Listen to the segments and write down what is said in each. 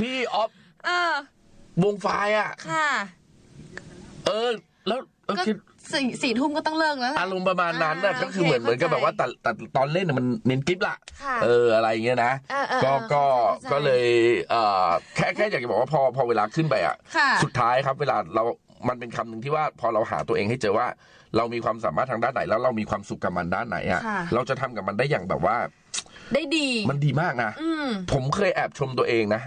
พี่ออฟวงไฟอ่ะค่ะแล้ว 4 ทุ่มก็ต้องเลิกแล้วอารมณ์ประมาณนั้นน่ะก็คือเหมือนกับแบบว่าแต่ตอนเล่นมันเน้นกิ๊บล่ะอะไรเงี้ยนะก็เลยแค่อยากจะบอกว่าพอเวลาขึ้นไปอ่ะสุดท้ายครับเวลามันเป็นคำหนึ่งที่ว่าพอเราหาตัวเองให้เจอว่าเรามีความสามารถทางด้านไหนแล้วเรามีความสุขกับมันด้านไหนอ่ะเราจะทำกับมันได้อย่างแบบว่าได้ดีมันดีมากนะผมเคยแอบชมตัวเองนะ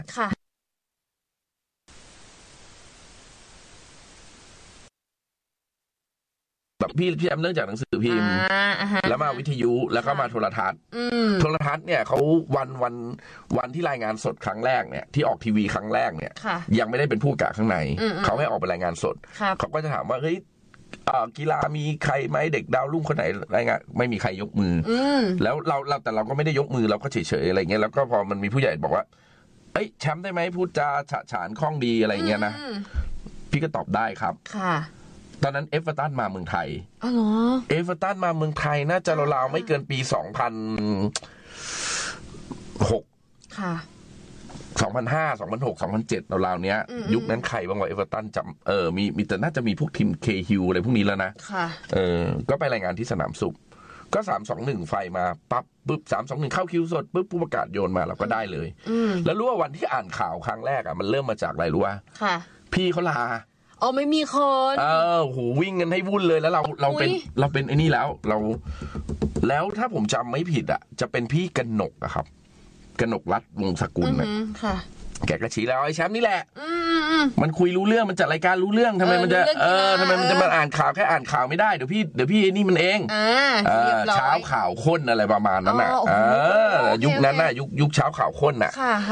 แบบพี่แอมเริ่มจากหนังสือพิมพ์แล้วมาวิทยุแล้วก็มาโทรทัศน์เนี่ยเขาวันที่รายงานสดครั้งแรกเนี่ยที่ออกทีวีครั้งแรกเนี่ยยังไม่ได้เป็นผู้กะข้างในเขาให้ออกไปรายงานสดเขาก็จะถามว่าเฮ้ยกีฬามีใครไหมเด็กดาวรุ่งคนไหนรายงานไม่มีใครยกมือแล้วแต่เราก็ไม่ได้ยกมือเราก็เฉยๆอะไรเงี้ยแล้วก็พอมันมีผู้ใหญ่บอกว่าเอ้ยแชมป์ได้ไหมพูดจาฉะฉานคล่องดีอะไรเงี้ยนะพี่ก็ตอบได้ครับตอนนั้นเอเวอร์ตันมาเมืองไทยเอเวอร์ตันมาเมืองไทยน่าจะราวๆไม่เกินปี2006ค่ะ2005 2006 2007ราวๆเนี้ยยุคนั้นใครบ้างวะเอเวอร์ตันจำมีแต่น่าจะมีพวกทีมเคฮิลอะไรพวกนี้แล้วนะก็ไปรายงานที่สนามสุขก็3-2-1ไฟมาปั๊บปุ๊บ3-2-1เข้าคิวสดปุ๊บผู้ประกาศโยนมาเราก็ได้เลยแล้วรู้ว่าวันที่อ่านข่าวครั้งแรกอ่ะมันเริ่มมาจากอะไรรู้ป่ะพี่เขาลาไม่มีคนโหวิ่งกันให้วุ่นเลยแล้วเราเป็นไอ้นี่แล้วถ้าผมจำไม่ผิดอ่ะจะเป็นพี่กนกอะครับกนกรัตน์วงศ์สกุลนะแกก็ชี้แล้วไอ้แชมป์นี่แหละมันคุยรู้เรื่องมันจัดรายการรู้เรื่องทำไมมันจะทำไมมันจะมาอ่านข่าวแค่อ่านข่าวไม่ได้เดี๋ยวพี่นี่มันเองเช้าข่าวข้นอะไรประมาณนั้นน่ะยุคนั้นน่ะยุคเช้าข่าวข้นน่ะ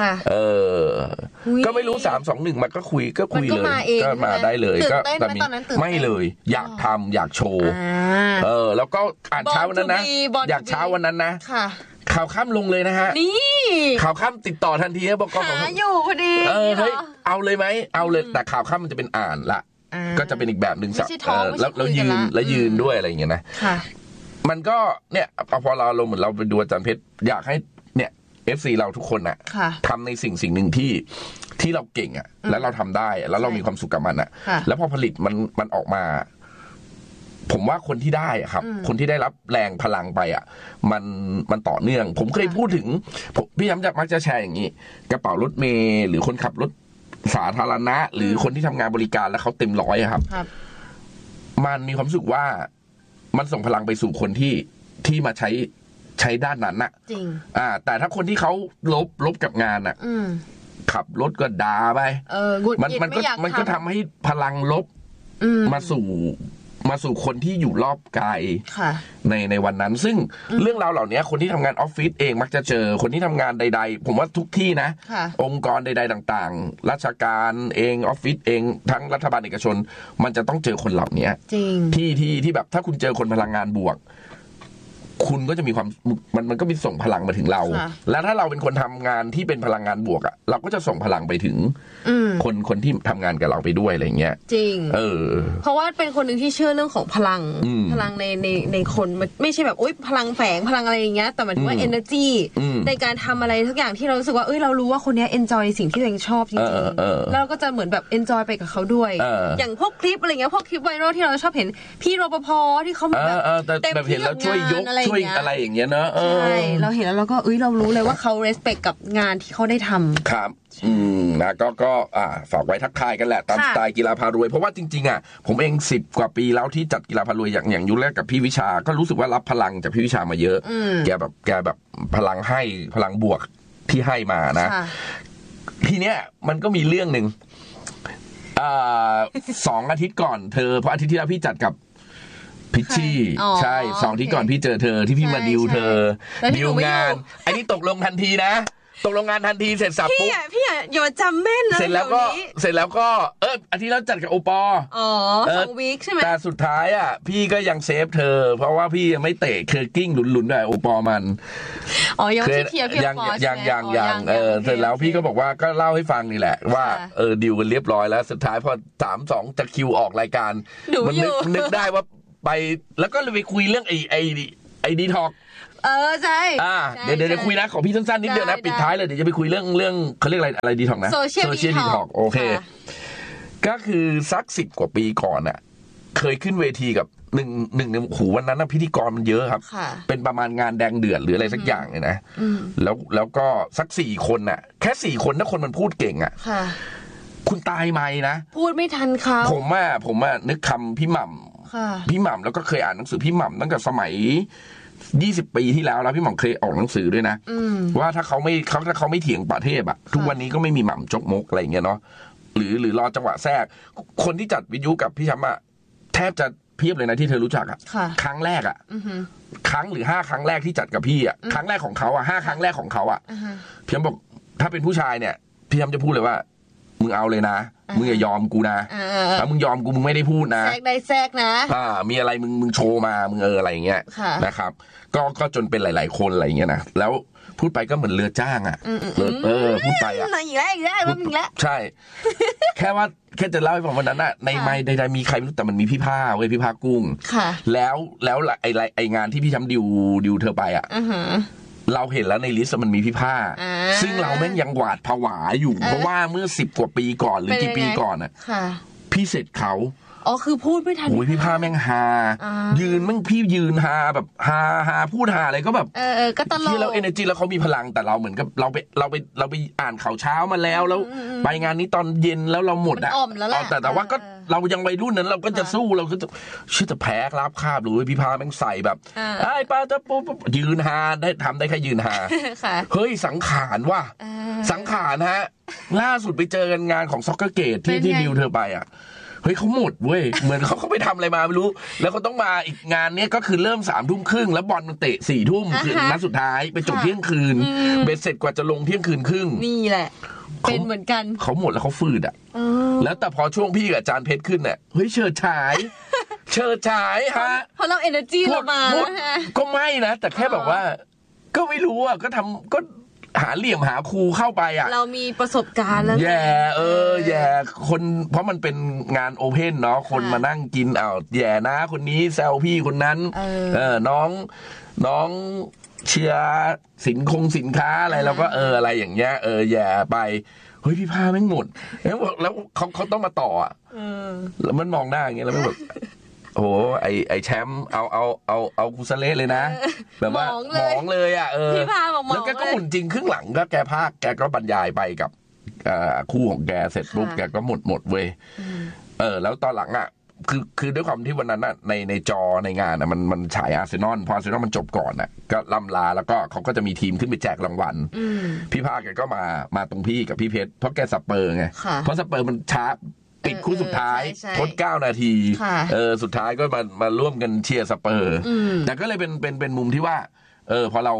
ก็ไม่รู้3-2-1มันก็คุยเลยก็มาได้เลยก็แต่ไม่เลยอยากทำอยากโชว์แล้วก็อ่านเช้าวันนั้นนะอยากเช้าวันนั้นนะข่าวค่ำลงเลยนะฮะนี่ข่าวค่ำติดต่อทันทีให้บก. หาอยู่พอดีเฮ้ยเอาเลยไหมเอาเลยแต่ข่าวค่ำมันจะเป็นอ่านละก็จะเป็นอีกแบบหนึ่งแล้วยืนด้วยอะไรอย่างเงี้ยนะมันก็เนี่ยพอเราเหมือนเราไปดูอาจารย์เพชรอยากให้เนี่ย FC เราทุกคนน่ะทำในสิ่งหนึ่งที่เราเก่งอ่ะแล้วเราทำได้แล้วเรามีความสุขกับมันอ่ะแล้วพอผลิตมันออกมาผมว่าคนที่ได้ครับคนที่ได้รับแรงพลังไปอ่ะมันต่อเนื่องผมเคยพูดถึงพี่ย้ำมักจะแชร์อย่างนี้กระเป๋ารถเมล์หรือคนขับรถสาธารณะหรือคนที่ทำงานบริการแล้วเขาเต็มร้อยครับมันมีความรู้สึกว่ามันส่งพลังไปสู่คนที่มาใช้ด้านนั้นน่ะจริงแต่ถ้าคนที่เขาลบกับงานอ่ะขับรถก็ด่าไปมันก็ทำให้พลังลบมาสู่คนที่อยู่รอบกายในวันนั้นซึ่งเรื่องราวเหล่านี้คนที่ทำงานออฟฟิศเองมักจะเจอคนที่ทำงานใดๆผมว่าทุกที่นะองค์กรใดๆต่างๆราชการเองออฟฟิศเองทั้งรัฐบาลเอกชนมันจะต้องเจอคนเหล่านี้ที่แบบถ้าคุณเจอคนพลังงานบวกคุณก็จะมีความมันก็มีส่งพลังมาถึงเราแล้วถ้าเราเป็นคนทำงานที่เป็นพลังงานบวกอ่ะเราก็จะส่งพลังไปถึงคนที่ทำงานกับเราไปด้วยอะไรเงี้ยจริงเพราะว่าเป็นคนหนึ่งที่เชื่อเรื่องของพลังในคนไม่ใช่แบบพลังแฝงพลังอะไรอย่างเงี้ยแต่หมายถึงว่า energy ในการทำอะไรทุกอย่างที่เรารู้สึกว่าเรารู้ว่าคนนี้ enjoy สิ่งที่ตัวเองชอบจริงๆแล้วเราก็จะเหมือนแบบ enjoy ไปกับเขาด้วยอย่างพวกคลิปอะไรเงี้ยพวกคลิปไวรัลที่เราชอบเห็นพี่รปภที่เขาแบบเต็มที่กับงานอะไรอะไรอย่างเงี้ยเนอะใช่เราเห็นแล้วเราก็เรารู้เลยว่าเขา respect กับงานที่เขาได้ทำครับนะก็ฝากไว้ทักทายกันแหละตามสไตล์กีฬาพารวยเพราะว่าจริงๆผมเอง10 กว่าปีแล้วที่จัดกีฬาพารวยอย่างยุคแรกกับพี่วิชาก็รู้สึกว่ารับพลังจากพี่วิชามาเยอะแกแบบพลังให้พลังบวกที่ให้มานะทีเนี้ยมันก็มีเรื่องนึง2 อาทิตย์ก่อนเพราะอาทิตย์ที่แล้วพี่จัดกับพิชชี่ใช่2 ที่ก่อนพี่เจอเธอที่พี่มาดิวเธอดิวงานไอ้นี่ตกลงทันทีนะตกลงงานทันทีเสร็จสับปุ๊บพี่อย่าจำแม่นเลยเสร็จแล้วก็อาทิตย์แล้วจัดกับโอป 2 วีคใช่ไหมแต่สุดท้ายพี่ก็ยังเซฟเธอเพราะว่าพี่ยังไม่เตะเคอกิ้งหลุนๆด้วยโอปมันยังไม่เคลียร์ยังเสร็จแล้วพี่ก็บอกว่าก็เล่าให้ฟังนี่แหละว่าดิวกันเรียบร้อยแล้วสุดท้ายพอ3-2จะคิวออกรายการมันนึกได้ว่าไปแล้วก็เลยไปคุยเรื่องไอ้ไอ้ดีท็อกใช่เดี๋ยวคุยนะขอพี่สั้นๆนิดเดียวนะปิดท้ายเลยเดี๋ยวจะไปคุยเรื่องเขาเรียกอะไรดีท็อกนะโซเชียลดีท็อกโอเคก็คือสัก10 กว่าปีก่อนน่ะเคยขึ้นเวทีกับหนึ่งในหูวันนั้นพิธีกรมันเยอะครับเป็นประมาณงานแดงเดือดหรืออะไรสักอย่างเลยนะแล้วก็สัก4 คนน่ะแค่4 คนถ้าคนมันพูดเก่งอ่ะคุณตายไหมนะพูดไม่ทันเขาผมนึกคำพี่หม่ำแล้วก็เคยอ่านหนังสือพี่หม่ำตั้งแต่สมัย20 ปีที่แล้วพี่หม่ำเคยออกหนังสือด้วยนะว่าถ้าเขาไม่เถียงป่าเทพอ่ะทุกวันนี้ก็ไม่มีหม่ำจกมกอะไรเงี้ยเนาะหรือรอจังหวะแทรกคนที่จัดวิทยุกับพี่ช้ำอะแทบจะเพียบเลยนะที่เธอรู้จักอ่ะครั้งแรกอ่ะครั้งหรือ5 ครั้งแรกที่จัดกับพี่อ่ะครั้งแรกของเขาอ่ะ5 ครั้งแรกของเขาอ่ะพี่ช้ำบอกถ้าเป็นผู้ชายเนี่ยพี่ช้ำจะพูดเลยว่ามึงเอาเลยนะมึงอย่ายอมกูนะถ้ามึงยอมกูมึงไม่ได้พูดนะแทรกได้แทรกนะมีอะไรมึงโชว์มามึงอะไรอย่างเงี้ยนะครับก็จนเป็นหลายๆคนอะไรอย่างเงี้ยนะแล้วพูดไปก็เหมือนเรือจ้างอ่ะพูดไปอ่ะอีกแล้วใช่แค่จะเล่าให้ฟังวันนั้นอ่ะในไมค์ใดๆมีใครไม่รู้แต่มันมีพี่ผ้าเว้ยพี่ผ้ากุ้งแล้วไองานที่พี่ช้ำดิวเธอไปอ่ะเราเห็นแล้วในลิสต์มันมีพี่ผ้าซึ่งเราแม่งยังหวาดผวาอยู่เพราะว่าเมื่อ10 กว่าปีก่อนหรือกี่ปีก่อนอ่ะพี่เสร็จเขาคือพูดไม่ทันโอ้ยพี่ผ้าแม่งฮายืนแม่งพี่ยืนฮาแบบฮาพูดฮาอะไรก็แบบก็ตลกที่เราเอเนอร์จีแล้วเขามีพลังแต่เราเหมือนกับเราไปอ่านข่าวเช้ามาแล้วไปงานนี้ตอนเย็นแล้วเราหมดอ่ะแต่ว่าก็เรายังวัยรุ่นนั้นเราก็จะสู้เราก็จะชื่อจะแพ้ราบคาบรู้พี่ผ้าแม่งใส่แบบไอ้ป้าจะปุ๊บยืนฮาได้ทำได้แค่ยืนฮาเฮ้ยสังขารว่ะสังขารฮะล่าสุดไปเจอกันงานของซ็อกเกอร์เกตที่ดิวเธอไปอ่ะเฮ้ยเขาหมดเว้ยเหมือนเขาไปทำอะไรมาไม่รู้แล้วเขาต้องมาอีกงานนี้ก็คือเริ่ม21:30แล้วบอลมันเตะ22:00คือนัดสุดท้ายไปจบเที่ยงคืนเบ็ดเสร็จกว่าจะลงเที่ยงคืนครึ่งนี่แหละเป็นเหมือนกันเขาหมดแล้วเขาฝืดอ่ะแล้วแต่พอช่วงพี่กับอาจารย์เพชรขึ้นเนี่ยเฮ้ยเชิดฉายฮะเพราะเราเอเนอร์จีเรามาก็ไม่นะแต่แค่แบบว่าก็ไม่รู้อ่ะก็ทำก็หาเหลี่ยมหาครูเข้าไปอ่ะเรามีประสบการณ์แล้วแย่คนเพราะมันเป็นงานโอเพ่นเนาะคนมานั่งกินแย่นะคนนี้แซวพี่คนนั้นน้องเชียร์สินค้าอะไรแล้วก็อะไรอย่างเงี้ยแย่ไปเฮ้ยพี่พาแม่งหมดแล้วเขาต้องมาต่ออ่ะแล้วมันมองหน้าอย่างเงี้ยแล้วมันแบบโอ้ไอแชมป์เอากูซะเละเลยนะแบบว่ามองเลยอ่ะพี่พาบอกมองแล้วแกก็หมุนจริงครึ่งหลังก็แกพากแกก็บรรยายไปกับคู่ของแกเสร็จปุ๊บแกก็หมดเว้ยแล้วตอนหลังอ่ะคือด้วยความที่วันนั้นน่ะในจอในงานอ่ะมันฉายอาร์เซนอลพออาร์เซนอลมันจบก่อนอ่ะก็ล่ำลาแล้วก็เขาก็จะมีทีมขึ้นไปแจกรางวัลพี่ภาคแกก็มาตรงพี่กับพี่เพชรเพราะแกสเปอร์ไงเพราะสเปอร์มันช้าปิดคู่สุดท้ายทด9 นาทีสุดท้ายก็มาร่วมกันเชียร์สเปอร์แต่ก็เลยเป็นมุมที่ว่าพอเรา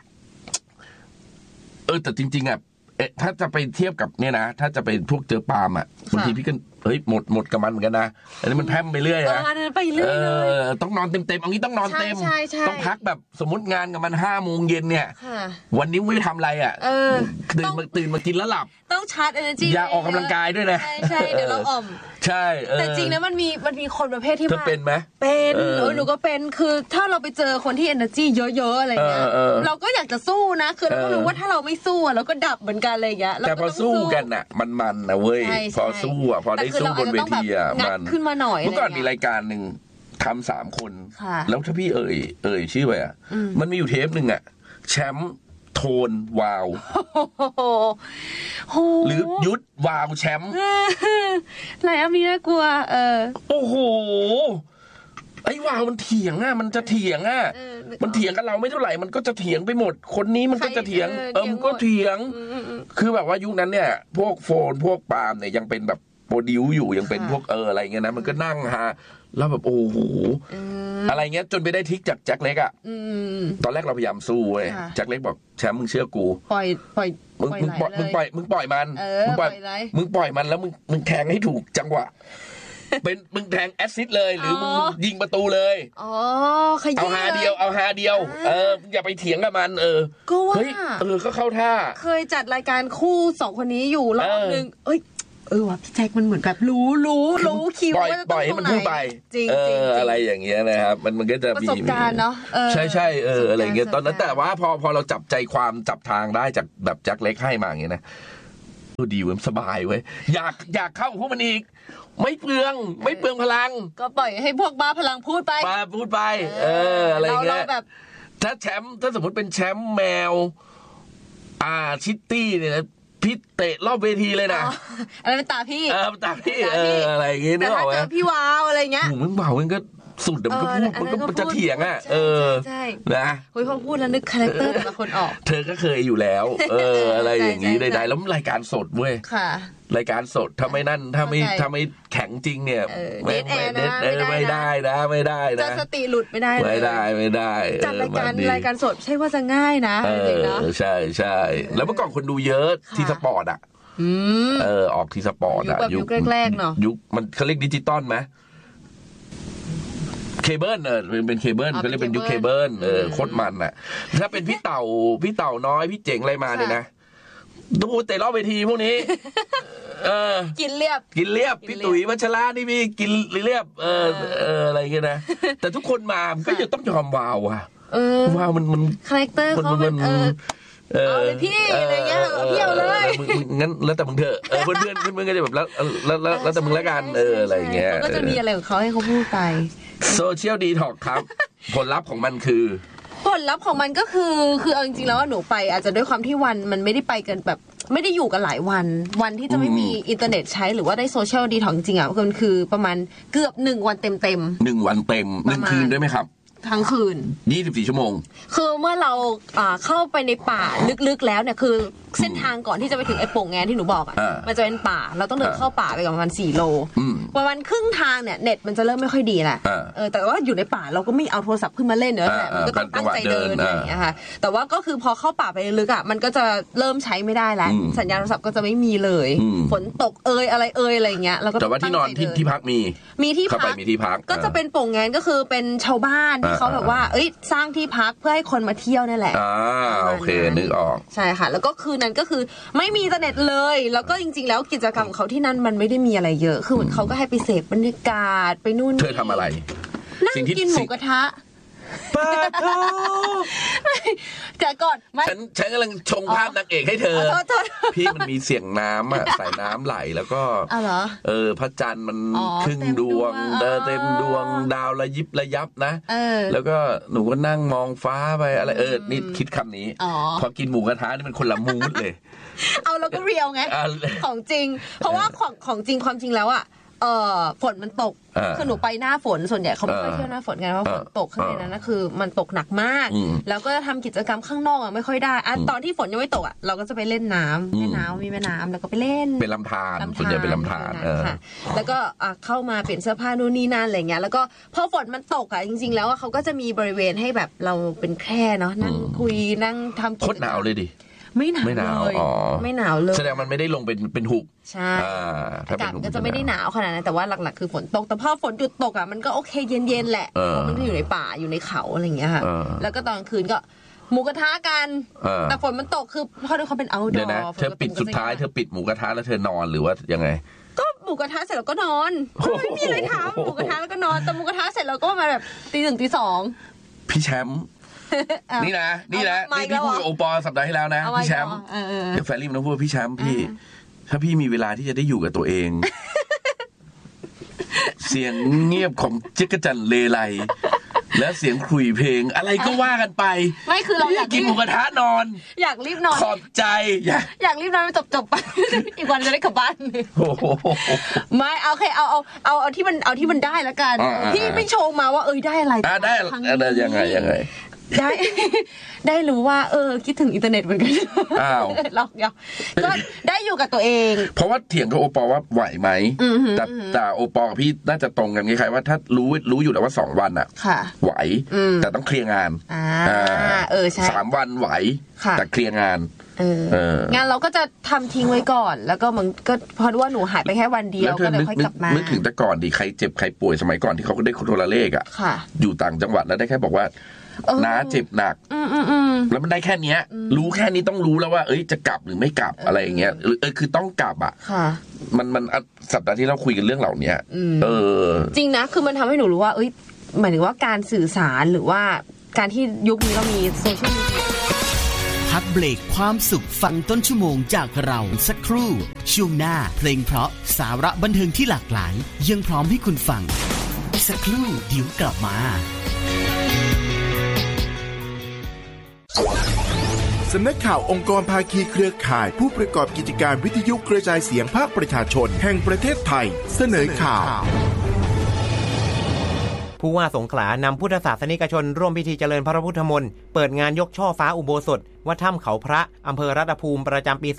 แต่จริงๆอ่ะถ้าจะไปเทียบกับเนี่ยนะถ้าจะไปพวกเจอปาล์มอ่ะบางทีพี่ก็เฮ้ยหมดกับมันเหมือนกันนะอันนี้มันแพร่มไปเรื่อยนะไปเรื่อยเลยต้องนอนเต็มเอางี้ต้องนอนเต็มต้องพักแบบสมมติงานกับมัน5 โมงเย็นเนี่ยวันนี้ไม่ทำอะไรอ่ะตื่นมากินแล้วหลับต้องชาร์จ energy อย่าออกกำลังกายด้วยนะใช่เดี๋ยวเราอ่อมใช่แต่จริงนะมันมีคนประเภทที่ว่าเป็นไหมเป็นหนูก็เป็นคือถ้าเราไปเจอคนที่ energy เยอะๆอะไรเงี้ยเราก็อยากจะสู้นะคือเราก็รู้ว่าถ้าเราไม่สู้เราก็ดับเหมือนกันอะไรอย่างเงี้ยแต่พอสู้กันน่ะมันนะเว้ยพอสู้อ่ะพอได้สู้บนเวทีอ่ะมันขึ้นมาหน่อยเมื่อก่อนมีรายการหนึ่งทำ3 คนแล้วถ้าพี่เอ่ยชื่อไปอ่ะมันมีอยู่เทปหนึ่งอ่ะแชมป์โทนวาวหรือยุทธวาวแชมป์อะไรอ่ะมีน่ากลัวโอ้โหไอ้วาวมันเถียงอ่ะมันจะเถียงอ่ะมันเถียงกับเราไม่เท่าไหร่มันก็จะเถียงไปหมดคนนี้มันก็จะเถียงมันก็เถียงคือแบบว่ายุคนั้นเนี่ยพวกโฟนพวกปาล์มเนี่ยยังเป็นแบบโปรดิวอยู่ยังเป็นพวกอะไรเงี้ยนะมันก็นั่งฮะแล้วแบบโอ้โหอะไรเงี้ยจนไปได้ทิกจากแจ็คเล็กอ่ะตอนแรกเราพยายามสู้เว้ยแจ็คเล็กบอกแชมป์มึงเชื่อกูปล่อยมึงปล่อยมันมึงปล่อยมันแล้วมึงแทงให้ถูกจังหวะเป็นมึงแทงแอสซิสเลยหรือมึงยิงประตูเลยเอาหาเดียวอย่าไปเถียงกับมันก็ว่าก็เข้าท่าเคยจัดรายการคู่2 คนนี้อยู่รอบนึงว่ะพี่แจ็คมันเหมือนแบบรู้คิวว่าจะต้องตรงไหนจริงอะไรอย่างเงี้ยนะครับมันก็จะมีประสบการณ์เนาะใช่อะไรเงี้ยตอนนั้นแต่ว่าพอเราจับใจความจับทางได้จากแบบแจ็คเล็กให้มาอย่างเงี้ยนะดีเว้ยสบายเว้ยอยากเข้าพวกมันอีกไม่เปลืองพลังก็ปล่อยให้พวกบ้าพลังพูดไปอะไรเงี้ยถ้าสมมติเป็นแชมป์แมวชิตตี้เนี่ยนะพี่เตะรอบเวทีเลยนะอะไรเป็นตาพี่ตาพี่อะไรอย่างเงี้ยนึกออกไหมแต่ถ้าเจอพี่วาวอะไรเงี้ยมึงเบามันก็สุดมันก็พูดมันจะเถียงใช่นะพอพูดแล้วนึกคาแรคเตอร์แต่ละคนออกเธอก็เคยอยู่แล้วอะไรอย่างงี้ได้แล้วรายการสดเว้ยรายการสดถ้าไม่นั่นถ้าไม่แข็งจริงเนี่ยไม่ได้จะสติหลุดไม่ได้จัดรายการสดใช่ว่าจะง่ายนะใช่แล้วเมื่อก่อนคนดูเยอะที่สปอร์ตออกที่สปอร์ตยุคแรกๆเนาะยุคมันเขาเรียกดิจิตอลไหมเคเบิลเป็นเคเบิลเขาเรียกเป็นยุคเคเบิลโคตรมันอ่ะถ้าเป็นพี่เต่าน้อยพี่เจ๋งอะไรมาเนี่ยนะดูเตะรอบเวทีพวกนี้กินเรียบพี่ตุ๋ยวัชระนี่พี่กินเรียบอะไรเงี้ยนะแต่ทุกคนมาก็จะต้องยอมวาวอ่ะวาวมันคาแรคเตอร์เขาเป็นเอาเลยพี่อะไรเงี้ยเอาพี่เอาเลยงั้นแล้วแต่มึงเถอะเพื่อนก็จะแบบแล้วแต่มึงละกันอะไรเงี้ยก็จะมีอะไรของเขาให้เขาพูดไปโซเชียลดีท็อกครับผลลัพธ์ของมันคือผลลัพธ์ของมันก็คือเอาจริงๆแล้วหนูไปอาจจะด้วยความที่วันมันไม่ได้ไปกันแบบไม่ได้อยู่กันหลายวันที่จะไม่มีอินเทอร์เน็ตใช้หรือว่าได้โซเชียลดีท็อกจริงๆมันคือประมาณเกือบ1 วันเต็ม 1 วันเต็ม1 คืนด้วยไหมครับทั้งคืน 24 ชั่วโมงคือเมื่อเราเข้าไปในป่าลึกๆแล้วเนี่ยคือเส้นทางก่อนที่จะไปถึงไอ้โป่งแงนที่หนูบอกมันจะเป็นป่าเราต้องเดินเข้าป่าไปประมาณ4 โลประมาณครึ่งทางเนี่ยเน็ตมันจะเริ่มไม่ค่อยดีแหละแต่ว่าอยู่ในป่าเราก็ไม่เอาโทรศัพท์ขึ้นมาเล่นเนอะมันก็ต้องตั้งใจเดินอะไรอย่างเงี้ยค่ะแต่ว่าก็คือพอเข้าป่าไปลึกมันก็จะเริ่มใช้ไม่ได้แล้วสัญญาณโทรศัพท์ก็จะไม่มีเลยฝนตกอะไรอย่างเงี้ยเราก็แต่ว่าที่นอนที่พักมีที่พักก็จะเป็นโป่งแงนก็คือเป็นชาวบ้านที่เขาแบบว่าสร้างที่พักเพื่อให้คนมาเที่ยวนั่นแหละโอเคนึกออกใช่ค่ะแล้วก็คืนนั้นก็คือไม่มีอินเทอร์เน็ตเลยแล้วก็จริงๆแล้วกิจกรรมของเขาที่นั่นมันไม่ได้มีอะไรเยอะคือเหมือนเขาก็ให้ไปเสพบรรยากาศไปนู่นเธอทำอะไรนั่งกินหมูกระทะป้าท้อแต่ก่อนฉันกำลังชงภาพนางเอกให้เธอพี่มันมีเสียงน้ำใส่น้ำไหลแล้วก็พระจันทร์มันครึ่งดวงเต็มดวงดาวระยิบระยับนะแล้วก็หนูก็นั่งมองฟ้าไปอะไรนี่คิดคำนี้พอกินหมูกระทะนี่มันคนละมูดเลยเอาแล้วก็เรียวไงของจริงเพราะว่าของจริงความจริงแล้วฝนมันตกคือหนูไปหน้าฝนส่วนใหญ่เขาไม่ค่อยเที่ยวหน้าฝนกันเพราะฝนตกข้างในนั้นนะคือมันตกหนักมากแล้วก็ทำกิจกรรมข้างนอกไม่ค่อยได้ตอนที่ฝนยังไม่ตกเราก็จะไปเล่นน้ำมีแม่น้ำแล้วก็ไปเล่นเป็นลำธารส่วนใหญ่เป็นลำธารแล้วก็เข้ามาเปลี่ยนเสื้อผ้านู่นนี่นั่นอะไรเงี้ยแล้วก็พอฝนมันตกจริงๆแล้วเขาก็จะมีบริเวณให้แบบเราเป็นแคร่เนาะนั่งคุยนั่งทำกิจกรรมโคตรหนาวเลยดิไม่หนาวเลยไม่หนาวเลยแสดงมันไม่ได้ลงเป็นหุบใช่อากาศก็จะไม่ได้หนาวขนาดนั้นแต่ว่าหลักๆคือฝนตกแต่พอฝนหยุดตกมันก็โอเคเย็นๆแหละเพราะมันอยู่ในป่าอยู่ในเขาอะไรอย่างเงี้ยค่ะแล้วก็ตอนคืนก็หมูกระทะกันแต่ฝนมันตกคือเพราะด้วยเขาเป็นเอาท์ดอร์เธอปิดสุดท้ายเธอปิดหมูกระทะแล้วเธอนอนหรือว่ายังไงก็หมูกระทะเสร็จแล้วก็นอนไม่มีอะไรทำหมูกระทะแล้วก็นอนแต่หมูกระทะเสร็จแล้วก็มาแบบตี 1 ตี 2 พี่แชมป์นี่พี่พูดกับโอปอสัปดาห์ที่แล้วนะพี่แชมป์เดี๋ยวแฟรี่มันต้องพูดพี่แชมป์พี่ถ้าพี่มีเวลาที่จะได้อยู่กับตัวเองเสียงเงียบของจักรจั่นเลไลและเสียงขลุ่ยเพลงอะไรก็ว่ากันไปไม่คือเราอยากกินหมูกระทะนอนอยากรีบนอนขอบใจอยากรีบนอนจบไปอีกวันจะได้กลับบ้านไม่โอเคเอาที่มันได้แล้วกันพี่ไม่โชว์มาว่าได้อะไรได้ยังไงได้รู้ว่าคิดถึงอินเทอร์เน็ตเหมือนกันหลอกก็ได้อยู่กับตัวเองเพราะว่าเถียงกับโอปอว่าไหวไหมแต่โอปอกับพี่น่าจะตรงกันคล้ายๆว่าถ้ารู้อยู่แล้วว่า2 วันไหวแต่ต้องเคลียร์งานใช่ 3 วันไหวแต่เคลียร์งานงานเราก็จะทำทิ้งไว้ก่อนแล้วก็มันก็พอรู้ว่าหนูหายไปแค่วันเดียวก็เลยค่อยกลับมานึกถึงแต่ก่อนดิใครเจ็บใครป่วยสมัยก่อนที่เขาได้โทรเลขอยู่ต่างจังหวัดแล้วได้แค่บอกว่าน้าเจ็บหนักแล้วมันได้แค่นี้รู้แค่นี้ต้องรู้แล้วว่าจะกลับหรือไม่กลับอะไรอย่างเงี้ยคือต้องกลับอ่ะมันสัปดาห์ที่เราคุยกันเรื่องเหล่านี้จริงนะคือมันทำให้หนูรู้ว่าหมายถึงว่าการสื่อสารหรือว่าการที่ยุคนี้เรามีโซเชียลมีเดียพักเบรกความสุขฟังต้นชั่วโมงจากเราสักครู่ช่วงหน้าเพลงเพราะสาระบันเทิงที่หลากหลายยังพร้อมให้คุณฟังสักครู่เดี๋ยวกลับมาสำนักข่าวองค์กรภาคีเครือข่ายผู้ประกอบกิจการวิทยุกระจายเสียงภาคประชาชนแห่งประเทศไทยเสนอข่าวผู้ว่าสงขลานำพุทธศาสนิกชนร่วมพิธีเจริญพระพุทธมนต์เปิดงานยกช่อฟ้าอุโบสถวัดถ้ำเขาพระอำเภอรัตภูมิประจำปี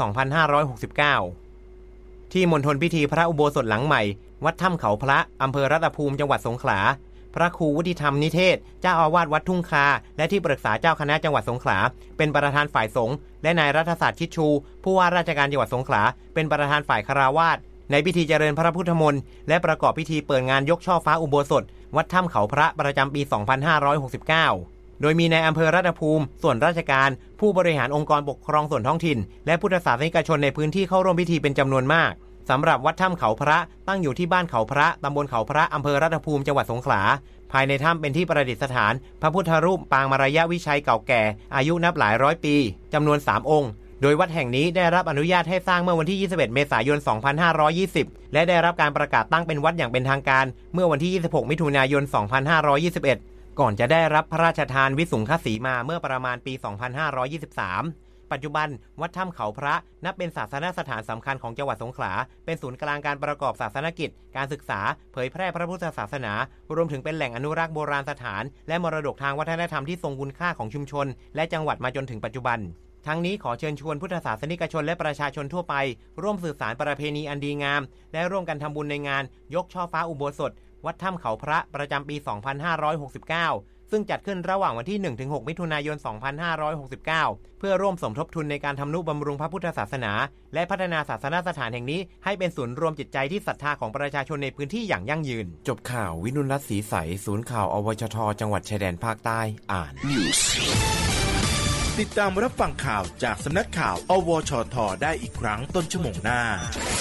2569 ที่มณฑลพิธีพระอุโบสถหลังใหม่วัดถ้ำเขาพระอำเภอรัตภูมิจังหวัดสงขลาพระครูวุฒิธรรมนิเทศเจ้าอาวาสวัดทุ่งคาและที่ปรึกษาเจ้าคณะจังหวัดสงขลาเป็นประธานฝ่ายสงฆ์และนายรัฐศาสตร์ชิดชูผู้ว่าราชการจังหวัดสงขลาเป็นประธานฝ่ายคฤหัสถ์ในพิธีเจริญพระพุทธมนต์และประกอบพิธีเปิดงานยกช่อฟ้าอุโบสถวัดถ้ำเขาพระประจำปี 2569 โดยมีในอำเภอรัตภูมิส่วนราชการผู้บริหารองค์กรปกครองส่วนท้องถิ่นและพุทธศาสนิกชนในพื้นที่เข้าร่วมพิธีเป็นจำนวนมากสำหรับวัดถ้ำเขาพระตั้งอยู่ที่บ้านเขาพระตำบลเขาพระอำเภอรัตภูมิจังหวัดสงขลาภายในถ้ำเป็นที่ประดิษฐานพระพุทธรูปปางมารยวิชัยเก่าแก่อายุนับหลายร้อยปีจำนวน3องค์โดยวัดแห่งนี้ได้รับอนุญาตให้สร้างเมื่อวันที่ 21 เมษายน 2520 และได้รับการประกาศตั้งเป็นวัดอย่างเป็นทางการเมื่อวันที่ 26 มิถุนายน 2521 ก่อนจะได้รับพระราชทานวิสุงคสีมาเมื่อประมาณปี 2523 ปัจจุบันวัดถ้ำเขาพระนับเป็นศาสนสถานสำคัญของจังหวัดสงขลาเป็นศูนย์กลางการประกอบศาสนกิจการศึกษาเผยแพร่พระพุทธศาสนารวมถึงเป็นแหล่งอนุรักษ์โบราณสถานและมรดกทางวัฒนธรรมที่ทรงคุณค่าของชุมชนและจังหวัดมาจนถึงปัจจุบันทั้งนี้ขอเชิญชวนพุทธศาสนิกชนและประชาชนทั่วไปร่วมสืบสานประเพณีอันดีงามและร่วมกันทำบุญในงานยกช่อฟ้าอุโบสถวัดถ้ำเขาพระประจำปี 2569 ซึ่งจัดขึ้นระหว่างวันที่ 1-6 มิถุนายน 2569 เพื่อร่วมสมทบทุนในการทำนุบำรุงพระพุทธศาสนาและพัฒนาศาสนสถานแห่งนี้ให้เป็นศูนย์รวมจิตใจที่ศรัทธาของประชาชนในพื้นที่อย่างยั่งยืนจบข่าววินุรัตน์ศรีใสศูนย์ข่าวอวชทจังหวัดชายแดนภาคใต้อ่านติดตามรับฟังข่าวจากสำนักข่าวอวชทได้อีกครั้งต้นชั่วโมงหน้า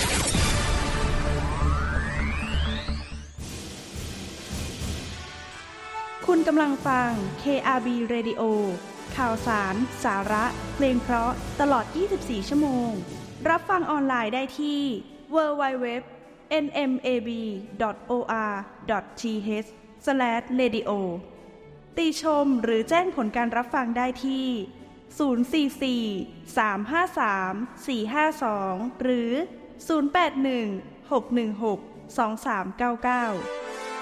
คุณกำลังฟัง KRB Radio ข่าวสารสาระเพลงเพราะตลอด24ชั่วโมงรับฟังออนไลน์ได้ที่ www.nmab.or.th/radio ติชมหรือแจ้งผลการรับฟังได้ที่044-353-452 หรือ 081-616-2399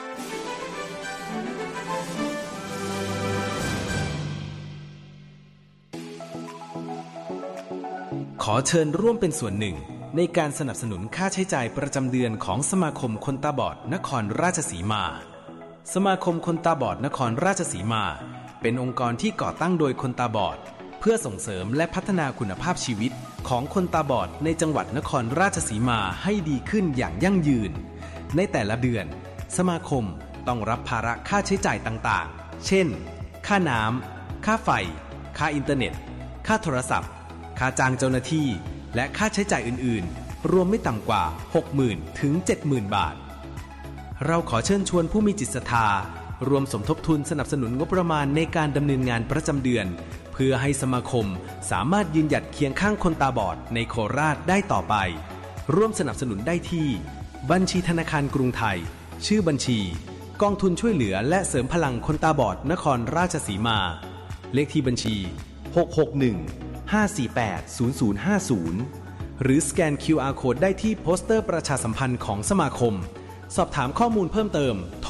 ขอเชิญร่วมเป็นส่วนหนึ่งในการสนับสนุนค่าใช้จ่ายประจำเดือนของสมาคมคนตาบอดนครราชสีมาสมาคมคนตาบอดนครราชสีมาเป็นองค์กรที่ก่อตั้งโดยคนตาบอดเพื่อส่งเสริมและพัฒนาคุณภาพชีวิตของคนตาบอดในจังหวัดนครราชสีมาให้ดีขึ้นอย่างยั่งยืนในแต่ละเดือนสมาคมต้องรับภาระค่าใช้จ่ายต่างๆเช่นค่าน้ำค่าไฟค่าอินเทอร์เน็ตค่าโทรศัพท์ค่าจ้างเจ้าหน้าที่และค่าใช้จ่ายอื่นๆรวมไม่ต่ำกว่า 60,000 ถึง 70,000 บาทเราขอเชิญชวนผู้มีจิตศรัทธารวมสมทบทุนสนับสนุนงบประมาณในการดำเนินงานประจำเดือนเพื่อให้สมาคมสามารถยืนหยัดเคียงข้างคนตาบอดในโคราชได้ต่อไปร่วมสนับสนุนได้ที่บัญชีธนาคารกรุงไทยชื่อบัญชีกองทุนช่วยเหลือและเสริมพลังคนตาบอดนครราชสีมาเลขที่บัญชี661-548-0050หรือสแกน QR Code ได้ที่โปสเตอร์ประชาสัมพันธ์ของสมาคมสอบถามข้อมูลเพิ่มเติมโทร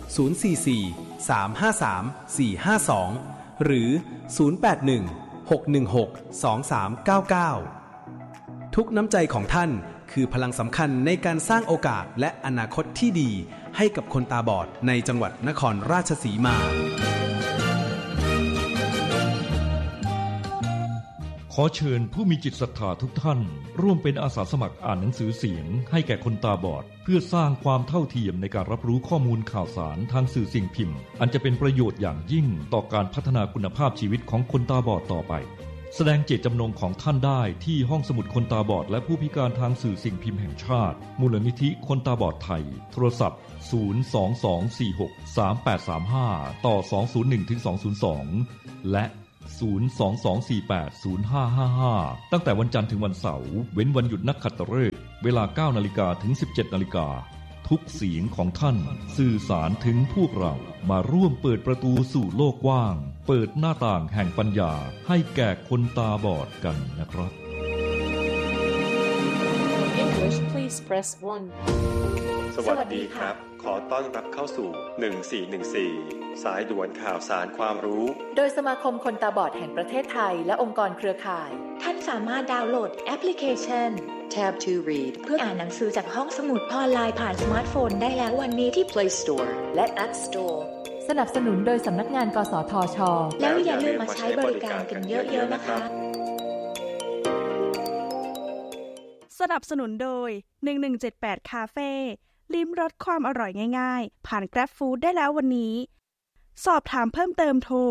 044-353-452หรือ081-616-2399ทุกน้ำใจของท่านคือพลังสำคัญในการสร้างโอกาสและอนาคตที่ดีให้กับคนตาบอดในจังหวัดนครราชสีมาขอเชิญผู้มีจิตศรัทธาทุกท่านร่วมเป็นอาสาสมัครอ่านหนังสือเสียงให้แก่คนตาบอดเพื่อสร้างความเท่าเทียมในการรับรู้ข้อมูลข่าวสารทางสื่อสิ่งพิมพ์อันจะเป็นประโยชน์อย่างยิ่งต่อการพัฒนาคุณภาพชีวิตของคนตาบอดต่อไปแสดงเจตจำนงของท่านได้ที่ห้องสมุดคนตาบอดและผู้พิการทางสื่อสิ่งพิมพ์แห่งชาติมูลนิธิคนตาบอดไทยโทรศัพท์022463835ต่อ201-202และ022480555ตั้งแต่วันจันทร์ถึงวันเสาร์เว้นวันหยุดนักขัตฤกษ์เวลา 9:00 นถึง 17:00 นทุกเสียงของท่านสื่อสารถึงพวกเรามาร่วมเปิดประตูสู่โลกกว้างเปิดหน้าต่างแห่งปัญญาให้แก่คนตาบอดกันนะครับ English please press 1 สวัสดีครับขอต้อนรับเข้าสู่1414สายด่วนข่าวสารความรู้โดยสมาคมคนตาบอดแห่งประเทศไทยและองค์กรเครือข่ายท่านสามารถดาวน์โหลดแอปพลิเคชัน Tab to Read เพื่ออ่านหนังสือจากห้องสมุดออนไลน์ผ่านสมาร์ทโฟนได้แล้ววันนี้ที่ Play Store และ App Store สนับสนุนโดยสำนักงานกสทช.แล้วอย่าลืมมาใช้บริการกันเยอะๆนะคะสนับสนุนโดย1178คาเฟ่ลิ้มรสความอร่อยง่ายๆผ่าน Grab Food ได้แล้ววันนี้สอบถามเพิ่มเติมโทร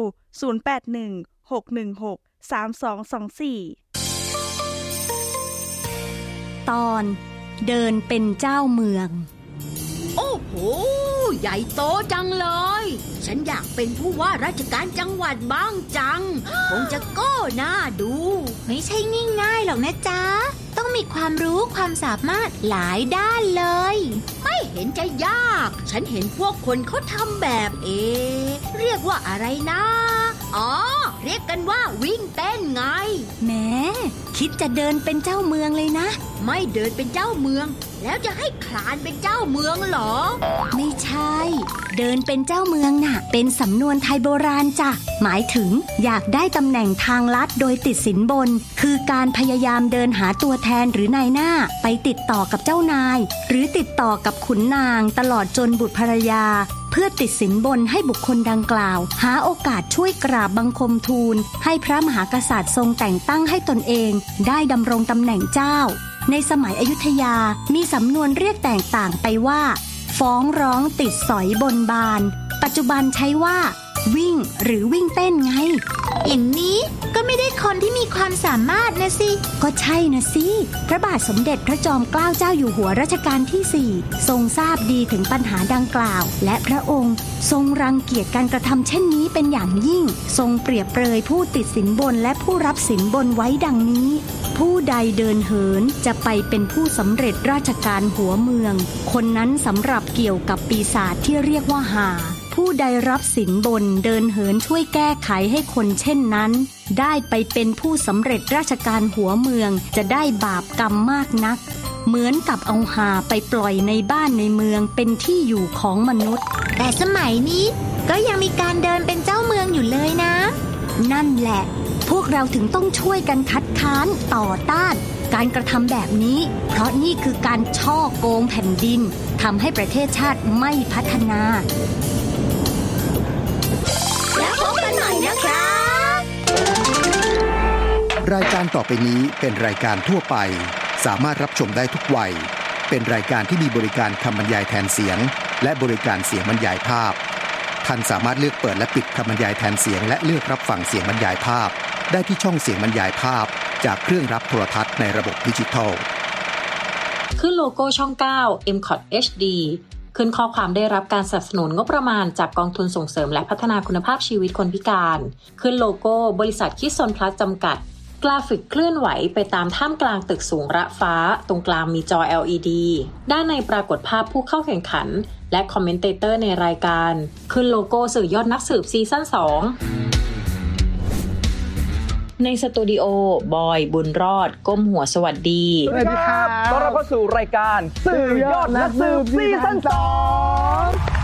0816163224 ตอนเดินเป็นเจ้าเมืองโอ้โหใหญ่โตจังเลยฉันอยากเป็นผู้ว่าราชการจังหวัดบ้างจัง คงจะโก้หน้าดูไม่ใช่ง่ายๆหรอกนะจ๊ะต้องมีความรู้ความสามารถหลายด้านเลยไม่เห็นจะยากฉันเห็นพวกคนเขาทำแบบเรียกว่าอะไรนะอ๋อเรียกกันว่าวิ่งเต้นไงแหมคิดจะเดินเป็นเจ้าเมืองเลยนะไม่เดินเป็นเจ้าเมืองแล้วจะให้คลานเป็นเจ้าเมืองเหรอไม่ใช่เดินเป็นเจ้าเมืองน่ะเป็นสำนวนไทยโบราณจ้ะหมายถึงอยากได้ตำแหน่งทางลัดโดยติดสินบนคือการพยายามเดินหาตัวแทนหรือนายหน้าไปติดต่อกับเจ้านายหรือติดต่อกับขุนนางตลอดจนบุตรภรรยาเพื่อติดสินบนให้บุคคลดังกล่าวหาโอกาสช่วยกราบบังคมทูลให้พระมหากษัตริย์ทรงแต่งตั้งให้ตนเองได้ดำรงตำแหน่งเจ้าในสมัยอยุธยามีสำนวนเรียกแตกต่างไปว่าฟ้องร้องติดสอยบนบานปัจจุบันใช้ว่าวิ่งหรือวิ่งเต้นไงอย่างนี้ก็ไม่ได้คนที่มีความสามารถนะสิก็ใช่นะสิพระบาทสมเด็จพระจอมเกล้าเจ้าอยู่หัวรัชกาลที่4ทรงทราบดีถึงปัญหาดังกล่าวและพระองค์ทรงรังเกียจการกระทำเช่นนี้เป็นอย่างยิ่งทรงเปรียบเปรยผู้ติดสินบนและผู้รับสินบนไว้ดังนี้ผู้ใดเดินเหินจะไปเป็นผู้สำเร็จราชการหัวเมืองคนนั้นสำหรับเกี่ยวกับปีศาจที่เรียกว่าหาผู้ใดรับสินบนเดินเหินช่วยแก้ไขให้คนเช่นนั้นได้ไปเป็นผู้สำเร็จราชการหัวเมืองจะได้บาปกรรมมากนักเหมือนกับเอาหาไปปล่อยในบ้านในเมืองเป็นที่อยู่ของมนุษย์แต่สมัยนี้ก็ยังมีการเดินเป็นเจ้าเมืองอยู่เลยนะนั่นแหละพวกเราถึงต้องช่วยกันคัดค้านต่อต้านการกระทำแบบนี้เพราะนี่คือการฉ้อโกงแผ่นดินทำให้ประเทศชาติไม่พัฒนาแล้วพบกันใหม่นะครับรายการต่อไปนี้เป็นรายการทั่วไปสามารถรับชมได้ทุกวัยเป็นรายการที่มีบริการคำบรรยายแทนเสียงและบริการเสียงบรรยายภาพท่านสามารถเลือกเปิดและปิดคำบรรยายแทนเสียงและเลือกรับฟังเสียงบรรยายภาพได้ที่ช่องเสียงบรรยายภาพจากเครื่องรับโทรทัศน์ในระบบดิจิทัลขึ้นโลโก้ช่อง 9 MCOT HD ขึ้นข้อความได้รับการสนับสนุนงบประมาณจากกองทุนส่งเสริมและพัฒนาคุณภาพชีวิตคนพิการขึ้นโลโก้บริษัทคิดซนพลัสจำกัดกราฟิกเคลื่อนไหวไปตามท่ามกลางตึกสูงระฟ้าตรงกลางมีจอ LED ด้านในปรากฏภาพผู้เข้าแข่งขันและคอมเมนเตเตอร์ในรายการขึ้นโลโก้สื่อยอดนักสืบซีซั่น 2ในสตูดิโอบอยบุญรอดก้มหัวสวัสดีสวัสดีครับต้อนรับเข้าสู่รายการสื่อยอดนักสืบซีซั่น 2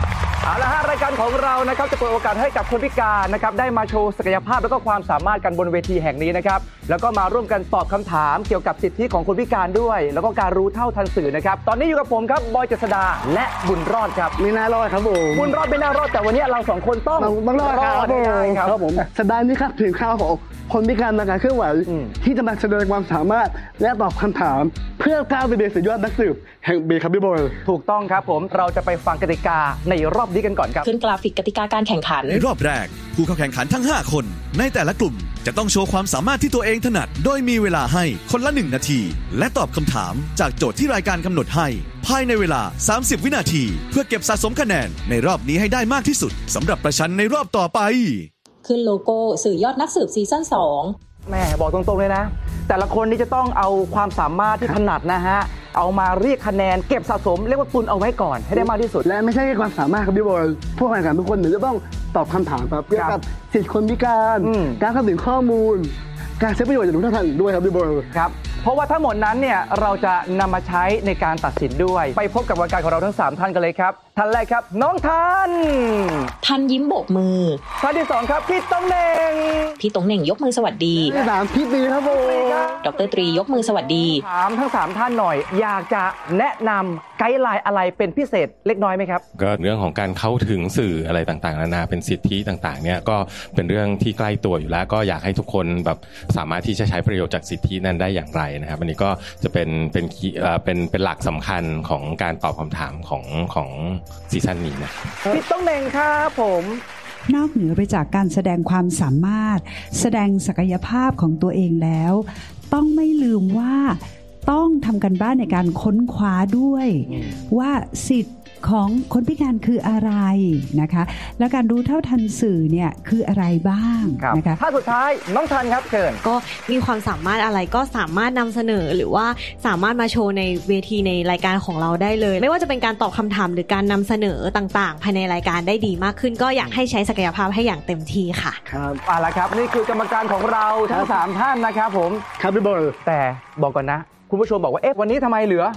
เอาละฮะรายการของเรานะครับจะเปิดโอกาสให้กับคนพิการนะครับได้มาโชว์ศักยภาพและก็ความสามารถกันบนเวทีแห่งนี้นะครับแล้วก็มาร่วมกันตอบคำถามเกี่ยวกับสิทธิของคนพิการด้วยแล้วก็การรู้เท่าทันสื่อนะครับตอนนี้อยู่กับผมครับบอยเจษฎาและบุญรอดครับไม่น่ารอดครับผมบุญรอดไม่น่ารอดแต่วันนี้เราสองคนต้องรอดครับผมสัปดาห์นี้ครับถึงข่าวของคนพิการในการเคลื่อนไหวที่จะมาแสดงความสามารถและตอบคำถามเพื่อก้าวไปเป็นสุดยอดนักสืบแห่งบีคับบี้บอยถูกต้องครับผมเราจะไปฟังกติกาในรอบนี้กันก่อนครับขึ้นกราฟิกกติกาการแข่งขันในรอบแรกผู้เข้าแข่งขันทั้ง5คนในแต่ละกลุ่มจะต้องโชว์ความสามารถที่ตัวเองถนัดโดยมีเวลาให้คนละ1นาทีและตอบคำถามจากโจทย์ที่รายการกำหนดให้ภายในเวลา30วินาทีเพื่อเก็บสะสมคะแนนในรอบนี้ให้ได้มากที่สุดสำหรับประชันในรอบต่อไปขึ้นโลโก้สื่อยอดนักสืบซีซั่น2 แม่บอกตรงๆเลยนะแต่ละคนนี้จะต้องเอาความสามารถที่ถนัดนะฮะเอามาเรียกคะแนนเก็บสะสมเรียกว่าตุนเอาไว้ก่อนให้ได้มากที่สุดและไม่ใช่แค่ความสามารถครับพี่บอยผู้แข่งขันทุกคนจะต้องตอบคำถามครับเกี่ยวกับสิทธิคนพิการการเข้าถึงข้อมูลการใช้ประโยชน์จากทุกท่านด้วยครับพี่บอยครับเพราะว่าทั้งหมดนั้นเนี่ยเราจะนำมาใช้ในการตัดสินด้วยไปพบกับกรรมการของเราทั้ง3ท่านกันเลยครับท่านแรกครับน้องทันยิ้มโบกมือท่านที่2ครับพี่ตงเหน่งยกมือสวัสดีที่3พี่ตรีครับผมดร.ตรียกมือสวัสดีถามทั้ง3ท่านหน่อยอยากจะแนะนำไกด์ไลน์อะไรเป็นพิเศษเล็กน้อยไหมครับก็เรื่องของการเข้าถึงสื่ออะไรต่างๆนานาเป็นสิทธิต่างๆเนี่ยก็เป็นเรื่องที่ใกล้ตัวอยู่แล้วก็อยากให้ทุกคนแบบสามารถที่จะใช้ประโยชน์จากสิทธินั้นได้อย่างไรนะครับอันนี้ก็จะเป็นหลักสำคัญของการตอบคำถามของซีซั่นนี้นะพี่ต้องเน่งครับผมนอกเหนือไปจากการแสดงความสามารถแสดงศักยภาพของตัวเองแล้วต้องไม่ลืมว่าต้องทำกันบ้านในการค้นคว้าด้วยว่าสิทธิ์ของคนพิการคืออะไรนะคะและการรู้เท่าทันสื่อเนี่ยคืออะไรบ้างนะคะถ้าสุดท้ายน้องทันครับเชิญก็มีความสามารถอะไรก็สามารถนำเสนอหรือว่าสามารถมาโชว์ในเวทีในรายการของเราได้เลยไม่ว่าจะเป็นการตอบคำถามหรือการนำเสนอต่างๆภายในรายการได้ดีมากขึ้นก็อยากให้ใช้ศักยภาพให้อย่างเต็มที่ค่ะครับเอาละครับนี่คือกรรมการของเราทั้ง3ท่านนะครับผมครับพี่บอยแต่บอกก่อนนะคุณผู้ชมบอกว่าวันนี้ทำไมเหลือ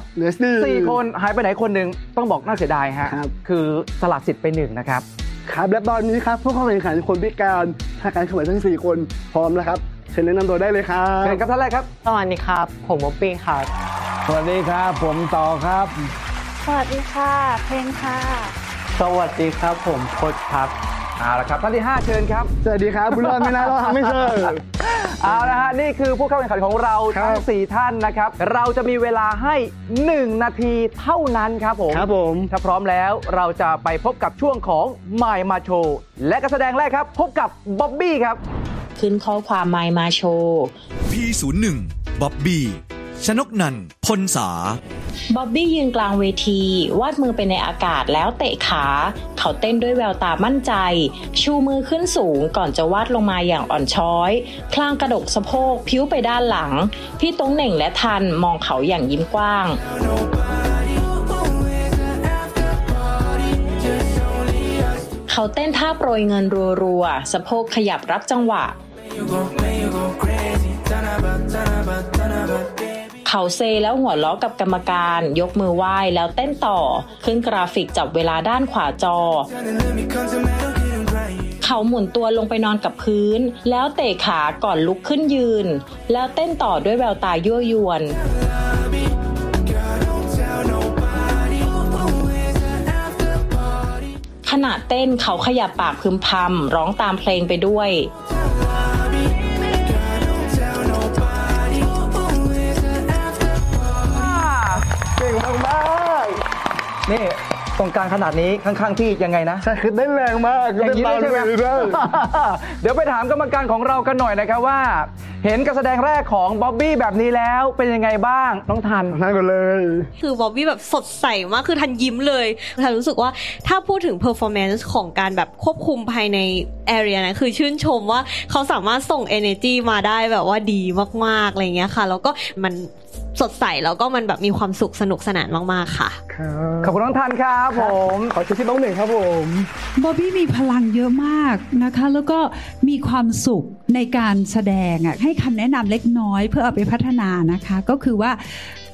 4คนหายไปไหนคนหนึ่งต้องบอกน่าเสียดายฮะคือสละสิทธิ์ไป1นะครับครับและตอนนี้ครับผู้เข้าแข่งขันคนพิการทางการเคลื่อนไหวทั้ง4คนพร้อมแล้วครับเชิญแนะนำตัวได้เลยครับเชิญครับท่านแรกครับสวัสดีครับผมบ๊อบบี้ครับสวัสดีครับผมต่อครับสวัสดีค่ะเพลงค่ะสวัสดีครับผมโค้ชครับเอาละครับท่านที่5เชิญครับสวัสดีครับบุญรอดไม่น่ารอดไม่เชิญเอาละฮะนี่คือผู้เข้าแข่งขันของเราทั้ง4ท่านนะครับเราจะมีเวลาให้1นาทีเท่านั้นครับผมถ้าพร้อมแล้วเราจะไปพบกับช่วงของมายมาโชว์และการแสดงแรกครับพบกับบ๊อบบี้ครับขึ้นข้อความมายมาโชว์ P01 บ๊อบบี้ชนกนันท์พลสาบ๊อบบี้ยืนกลางเวทีวาดมือไปในอากาศแล้วเตะขาเขาเต้นด้วยแววตามั่นใจชูมือขึ้นสูงก่อนจะวาดลงมาอย่างอ่อนช้อยพลางกระดกสะโพกพิ้วไปด้านหลังพี่ตงเหน่งและทันมองเขาอย่างยิ้มกว้างเขาเต้นท่าโปรยเงินรัวๆสะโพกขยับรับจังหวะเขาเซแล้วหัวล้อกับกรรมการยกมือไหว้แล้วเต้นต่อขึ้นกราฟิกจับเวลาด้านขวาจอเขาหมุนตัวลงไปนอนกับพื้นแล้วเตะขาก่อนลุกขึ้นยืนแล้วเต้นต่อด้วยแววตายั่วยวนขณะเต้นเขาขยับปากพึมพำร้องตามเพลงไปด้วยนี่ตรงกลางขนาดนี้ข้างๆพี่ยังไงนะใช่คือได้แรงมากอย่างนี้ใช่ไหมเดี๋ยวไปถามกรรมการของเรากันหน่อยนะครับว่าเห็นการแสดงแรกของบ๊อบบี้แบบนี้แล้วเป็นยังไงบ้างน้องทันนั่นก็เลยคือบ๊อบบี้แบบสดใสมากคือทันยิ้มเลยทันรู้สึกว่าถ้าพูดถึง performance ของการแบบควบคุมภายใน area นะคือชื่นชมว่าเขาสามารถส่ง energy มาได้แบบว่าดีมากๆอะไรเงี้ยค่ะแล้วก็มันสดใสแล้วก็มันแบบมีความสุขสนุกสนานมากๆค่ะขอบคุณน้องทันครับผมขอชื่อน้องหนึ่งครับผมบ๊อบบี้มีพลังเยอะมากนะคะแล้วก็มีความสุขในการแสดงให้คำแนะนำเล็กน้อยเพื่อเอาไปพัฒนานะคะก็คือว่า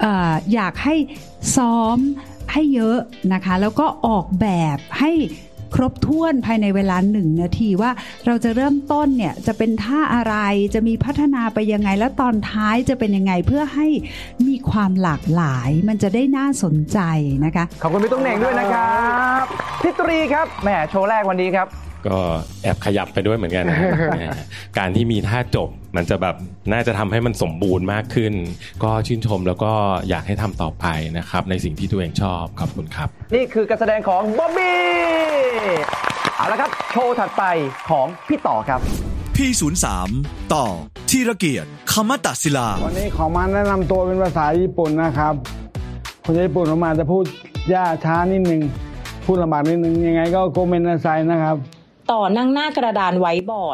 อยากให้ซ้อมให้เยอะนะคะแล้วก็ออกแบบให้ครบถ้วนภายในเวลา1 นาทีว่าเราจะเริ่มต้นเนี่ยจะเป็นท่าอะไรจะมีพัฒนาไปยังไงแล้วตอนท้ายจะเป็นยังไงเพื่อให้มีความหลากหลายมันจะได้น่าสนใจนะคะขอบคุณพี่ตุ้งเหน่งด้วยนะครับพี่ตรีครับแหมโชว์แรกวันนี้ครับก็แอบขยับไปด้วยเหมือนกันนะ การที่มีท่าจบมันจะแบบน่าจะทำให้มันสมบูรณ์มากขึ้นก็ชื่นชมแล้วก็อยากให้ทำต่อไปนะครับในสิ่งที่ตัวเองชอบขอบคุณครับนี่คือการแสดงของบ๊อบบี้เอาละครับโชว์ถัดไปของพี่ต่อครับ P03 ต่อธีรเกียรติคมัตตศิลาวันนี้ขอมาแนะนำตัวเป็นภาษาญี่ปุ่นนะครับคนญี่ปุ่นมาจะพูดยากช้านิดนึงพูดลำบากนิดนึงยังไงก็โกเมนนาไซนะครับต่อนั่งหน้ากระดานไว้บอร์ด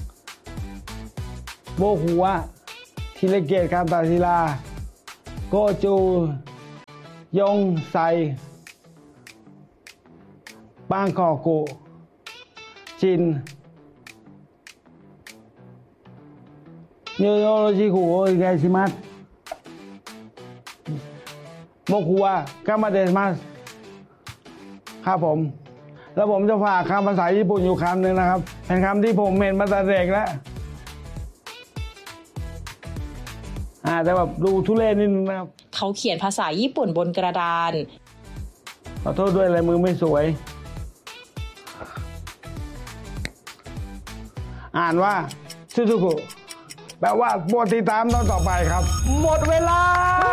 โบหัวธีรเกียรติคมัตตศิลาโกจูยงไซบางกอกโกจินโยโยโรชิคุโออิไกชิมัสโบหัวกามาเดมัสครับผมแล้วผมจะฝากคำภาษาญี่ปุ่นอยู่คำหนึ่งนะครับเป็นคำที่ผมเห็นมาตั้งแต่เด็กแล้วแต่แบบดูทุเรศนิดนึงนะครับเขาเขียนภาษาญี่ปุ่นบนกระดานขอโทษด้วยลายมือไม่สวยอ่านว่าซูซูกุแปลว่าโปรดติดตามตอนต่อไปครับหมดเวลา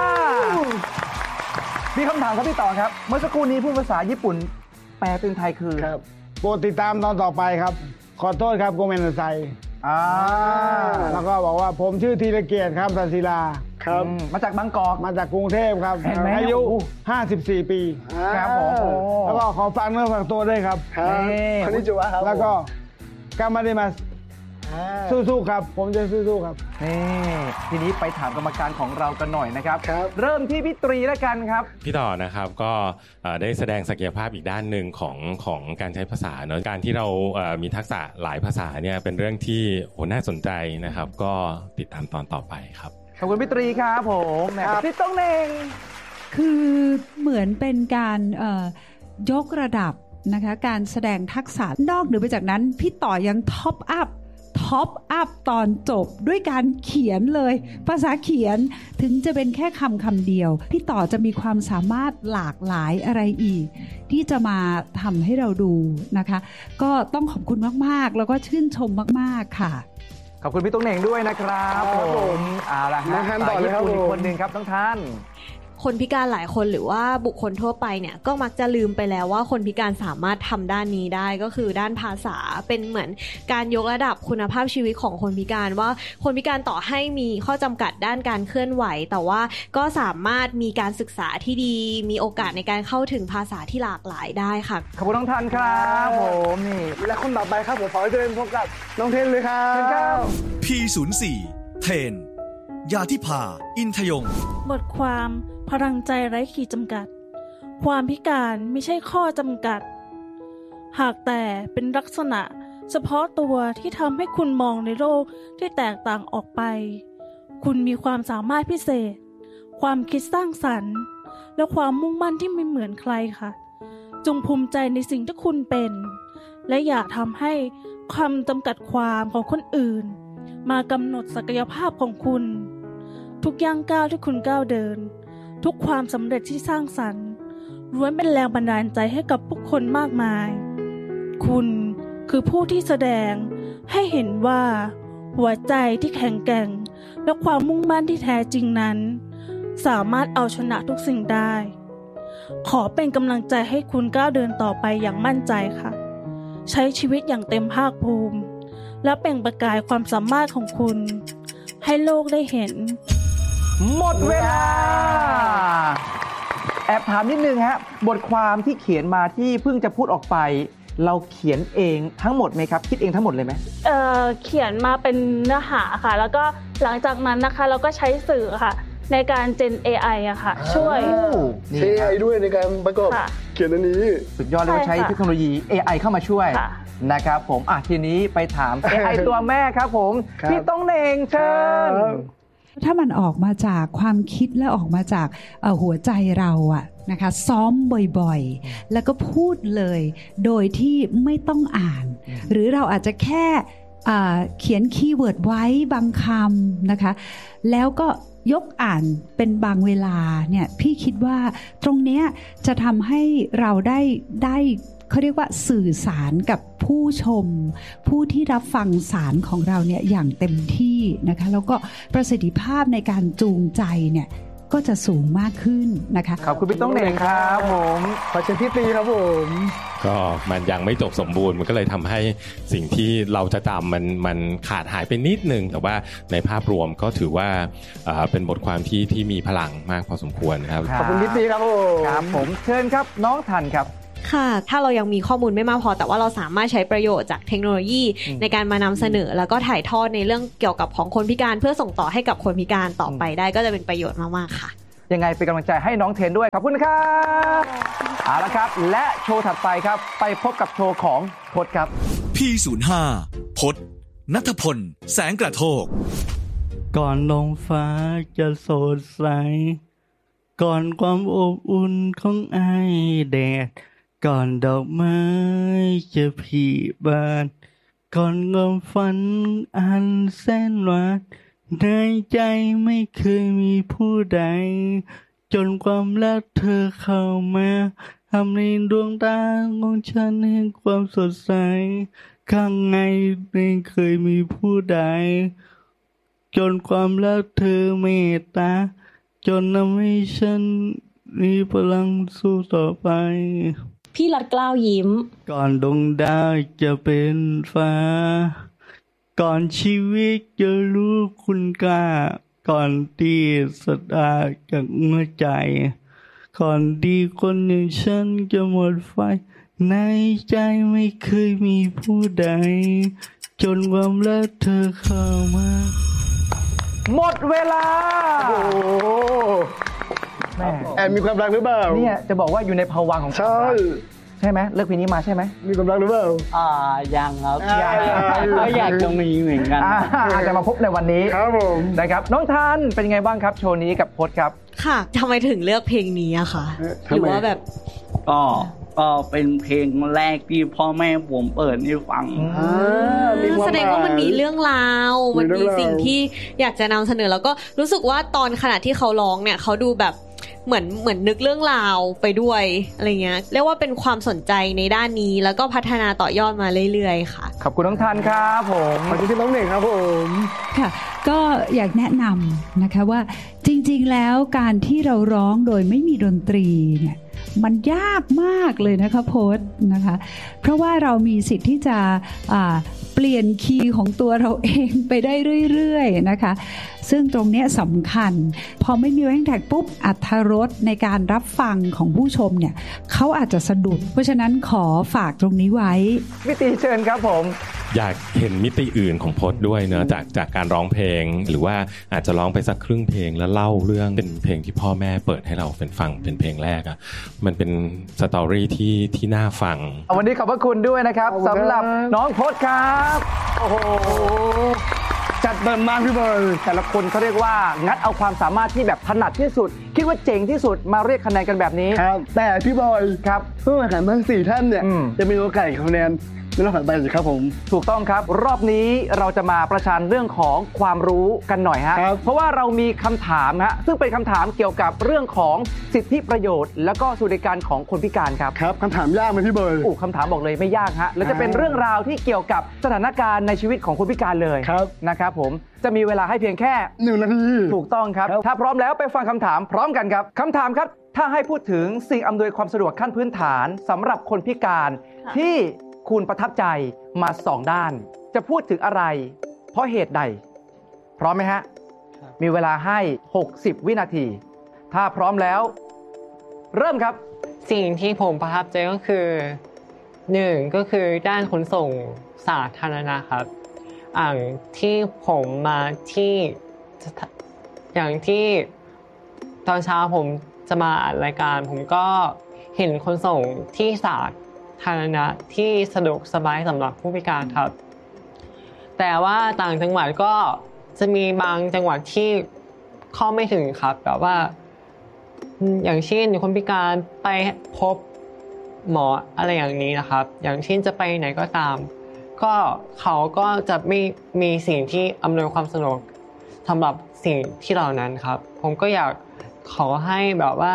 มีคำถามครับพี่ต่อครับเมื่อสักครู่นี้พูดภาษาญี่ปุ่นแปลเป็นไทยคือครับโปรดติดตามตอนต่อไปครับขอโทษครับโกเมนนาไซแล้วก็บอกว่าผมชื่อธีรเกียรติครับตันศิลาครับมาจากบางกอกมาจากกรุงเทพครับอายุ54 ปีครับผมแล้วก็ขอฝากเนื้อฝากตัวด้วยครับคนนี้จุ๊วครับแล้วก็กามาดิมัสสู้ๆครับผมจะสู้ๆครับทีนี้ไปถามกรรมการของเรากันหน่อยนะครับเริ่มที่พี่ตรีแล้วกันครับพี่ต่อนะครับก็ได้แสดงศักยภาพอีกด้านหนึ่งของการใช้ภาษาเนอะการที่เรามีทักษะหลายภาษาเนี่ยเป็นเรื่องที่น่าสนใจนะครับก็ติดตามตอนต่อไปครับขอบคุณพี่ตรีครับผมพี่ต้องเองคือเหมือนเป็นการยกระดับนะคะการแสดงทักษะนอกเหนือไปจากนั้นพี่ต่อยังท็อปอัพตอนจบด้วยการเขียนเลยภาษาเขียนถึงจะเป็นแค่คำเดียวพี่ต่อจะมีความสามารถหลากหลายอะไรอีกที่จะมาทำให้เราดูนะคะก็ต้องขอบคุณมากๆแล้วก็ชื่นชมมากๆค่ะขอบคุณพี่ตุ้งเหน่งด้วยนะครับผมเอาละฮะต่อเลยครับอีกคนหนึ่งครับทั้งท่านคนพิการหลายคนหรือว่าบุคคลทั่วไปเนี่ยก็มักจะลืมไปแล้วว่าคนพิการสามารถทำด้านนี้ได้ก็คือด้านภาษาเป็นเหมือนการยกระดับคุณภาพชีวิตของคนพิการว่าคนพิการต่อให้มีข้อจำกัดด้านการเคลื่อนไหวแต่ว่าก็สามารถมีการศึกษาที่ดีมีโอกาสในการเข้าถึงภาษาที่หลากหลายได้ค่ะขอบคุณน้องทันครับผมนี่และคนต่อไปครับผมขอให้เชิญพบกับน้องเทนเลยครับ P04 เทนยาทิพาอินทยงบทความพลังใจไร้ขีดจำกัดความพิการไม่ใช่ข้อจำกัดหากแต่เป็นลักษณะเฉพาะตัวที่ทำให้คุณมองในโลกที่แตกต่างออกไปคุณมีความสามารถพิเศษความคิดสร้างสรรค์และความมุ่งมั่นที่ไม่เหมือนใครค่ะจงภูมิใจในสิ่งที่คุณเป็นและอย่าทำให้ความจำกัดความของคนอื่นมากำหนดศักยภาพของคุณทุกย่างก้าวที่คุณก้าวเดินทุกความสำเร็จที่สร้างสรรค์ล้วนเป็นแรงบันดาลใจให้กับผู้คนมากมายคุณคือผู้ที่แสดงให้เห็นว่าหัวใจที่แข็งแกร่งและความมุ่งมั่นที่แท้จริงนั้นสามารถเอาชนะทุกสิ่งได้ขอเป็นกำลังใจให้คุณก้าวเดินต่อไปอย่างมั่นใจค่ะใช้ชีวิตอย่างเต็มภาคภูมิและเปล่งประกายความสามารถของคุณให้โลกได้เห็นหมดเวลาแอบถามนิดนึงฮะบทความที่เขียนมาที่เพิ่งจะพูดออกไปเราเขียนเองทั้งหมดไหมครับคิดเองทั้งหมดเลยไหมเขียนมาเป็นเนื้อหาค่ะแล้วก็หลังจากนั้นนะคะเราก็ใช้สื่อค่ะในการเจน AI อะค่ะช่วยใช้ AI ด้วยในการประกอบเขียนอันนี้สุดยอดเลยว่าใช้เทคโนโลยี AI เข้ามาช่วยนะครับผมทีนี้ไปถาม AI ตัวแม่ครับผมพี่ต้องเหน่งเชิญถ้ามันออกมาจากความคิดและออกมาจากหัวใจเราอะนะคะซ้อมบ่อยๆแล้วก็พูดเลยโดยที่ไม่ต้องอ่านหรือเราอาจจะแค่เขียนคีย์เวิร์ดไว้บางคำนะคะแล้วก็ยกอ่านเป็นบางเวลาเนี่ยพี่คิดว่าตรงเนี้ยจะทำให้เราได้เขาเรียกว่าสื่อสารกับผู้ชมผู้ที่รับฟังสารของเราเนี่ยอย่างเต็มที่นะคะแล้วก็ประสิทธิภาพในการจูงใจเนี่ยก็จะสูงมากขึ้นนะคะขอบคุณพี่ต้องเหน่งครับผมขอเชิญพี่ตีครับผมก็มันยังไม่จบสมบูรณ์มันก็เลยทำให้สิ่งที่เราจะจำมันขาดหายไปนิดนึงแต่ว่าในภาพรวมก็ถือว่าเป็นบทความที่มีพลังมากพอสมควรครับขอบคุณพี่ตีครับผมครับผมเชิญครับน้องทันครับค่ะถ้าเรายังมีข้อมูลไม่มากพอแต่ว่าเราสามารถใช้ประโยชน์จากเทคโนโลยีในการมานำเสนอแล้วก็ถ่ายทอดในเรื่องเกี่ยวกับของคนพิการเพื่อส่งต่อให้กับคนพิการต่อไปได้ก็จะเป็นประโยชน์มากๆค่ะยังไงเป็นกำลังใจให้น้องเทนด้วยขอบคุณครับเอาละครับและโชว์ถัดไปครับไปพบกับโชว์ของพจน์ครับ P05 พจน์ณัฐพลแสงกระโทกก่อนลมฟ้าจะสดใสก่อนความอบอุ่นของไอแดดก่อนดอกไม้จะผลิบานก่อนความฝันอันแสนหวานในใจไม่เคยมีผู้ใดจนความรักเธอเข้ามาทำในดวงตาของฉันให้ความสดใสข้างในไม่เคยมีผู้ใดจนความรักเธอเมตตาจนทำให้ฉันมีพลังสู้ต่อไปพี่รัดเกล้ายิ้มก่อนดวงดาวจะเป็นฟ้าก่อนชีวิตจะรู้คุณค่าก่อนที่ศรัทธาจากหัวใจก่อนที่คนอย่างฉันจะหมดไฟในใจไม่เคยมีผู้ใดจนความรักเธอเข้ามาหมดเวลาโอ้แม่แอบมีความรักหรือเปล่าเนี่ยจะบอกว่าอยู่ในภวังค์ของใช่ไหมเลือกเพลงนี้มาใช่ไหมมีความรักหรือเปล่ายังครับก็อยากจะมีเหมือนกันอาจจะมาพบในวันนี้ครับผมนะครับน้องทันเป็นไงบ้างครับโชว์นี้กับพจน์ครับค่ะทำไมถึงเลือกเพลงนี้อะคะหรือว่าแบบก็เป็นเพลงแรกที่พ่อแม่ผมเปิดให้ฟังแสดงว่ามันมีเรื่องราวมันมีสิ่งที่อยากจะนำเสนอแล้วก็รู้สึกว่าตอนขณะที่เขาร้องเนี่ยเขาดูแบบเหมือนนึกเรื่องราวไปด้วยอะไรเงี้ยเรียกว่าเป็นความสนใจในด้านนี้แล้วก็พัฒนาต่อยอดมาเรื่อยๆค่ะขอบคุณน้องทันครับผมขอบคุณที่น้องเหน่งครับผมค่ะก็อยากแนะนำนะคะว่าจริงๆแล้วการที่เราร้องโดยไม่มีดนตรีเนี่ยมันยากมากเลยนะคะโพสนะคะเพราะว่าเรามีสิทธิ์ที่จะเปลี่ยนคีย์ของตัวเราเองไปได้เรื่อยๆนะคะซึ่งตรงนี้สำคัญพอไม่มีแบ็คแท็กปุ๊บอรรถรสในการรับฟังของผู้ชมเนี่ยเขาอาจจะสะดุดเพราะฉะนั้นขอฝากตรงนี้ไว้พี่ตีเชิญครับผมอยากเห็นมิติอื่นของพจน์ด้วยเนอะจากการร้องเพลงหรือว่าอาจจะร้องไปสักครึ่งเพลงแล้วเล่าเรื่องเป็นเพลงที่พ่อแม่เปิดให้เราเป็นฟังเป็นเพลงแรกอ่ะมันเป็นสตอรี่ที่น่าฟังวันนี้ขอบพระคุณด้วยนะครับสำหรับน้องพจน์ครับโอ้โหจัดเต็มมากพี่เบิร์ดแต่ละคนเขาเรียกว่างัดเอาความสามารถที่แบบถนัดที่สุดคิดว่าเจ๋งที่สุดมาเรียกคะแนนกันแบบนี้ครับแต่พี่บอยครับผู้แข่งขันทั้ง4ท่านเนี่ยจะมีโอกาสคะแนนในรอบถัดไปสิครับผมถูกต้องครับรอบนี้เราจะมาประชันเรื่องของความรู้กันหน่อยฮะเพราะว่าเรามีคำถามฮะซึ่งเป็นคำถามเกี่ยวกับเรื่องของสิทธิประโยชน์และก็สวัสดิการของคนพิการครับครับคำถามยากไหมพี่เบิร์ดคำถามบอกเลยไม่ยากฮะแล้วจะเป็นเรื่องราวที่เกี่ยวกับสถานการณ์ในชีวิตของคนพิการเลยนะครับผมจะมีเวลาให้เพียงแค่ 1 นาทีถูกต้องครับถ้าพร้อมแล้วไปฟังคำถามพร้อมกันครับคำถามครับถ้าให้พูดถึงสิ่งอำนวยความสะดวกขั้นพื้นฐานสำหรับคนพิการที่คุณประทับใจมา2ด้านจะพูดถึงอะไรเพราะเหตุใดพร้อมไหมฮะมีเวลาให้60วินาทีถ้าพร้อมแล้วเริ่มครับสิ่งที่ผมประทับใจก็คือ1ก็คือด้านขนส่งสาธารณะครับที่ผมมาที่อย่างที่ตอนเช้าผมจะมาอัดรายการผมก็เห็นขนส่งที่สาธารณะที่สะดวกสบายสำหรับผู้พิการครับแต่ว่าต่างจังหวัดก็จะมีบางจังหวัดที่เข้าไม่ถึงครับแบบว่าอย่างเช่นคนพิการไปพบหมออะไรอย่างนี้นะครับอย่างเช่นจะไปไหนก็ตามก็เขาก็จะไม่มีสิ่งที่อำนวยความสะดวกสำหรับสิ่งที่เหล่านั้นครับผมก็อยากขอให้แบบว่า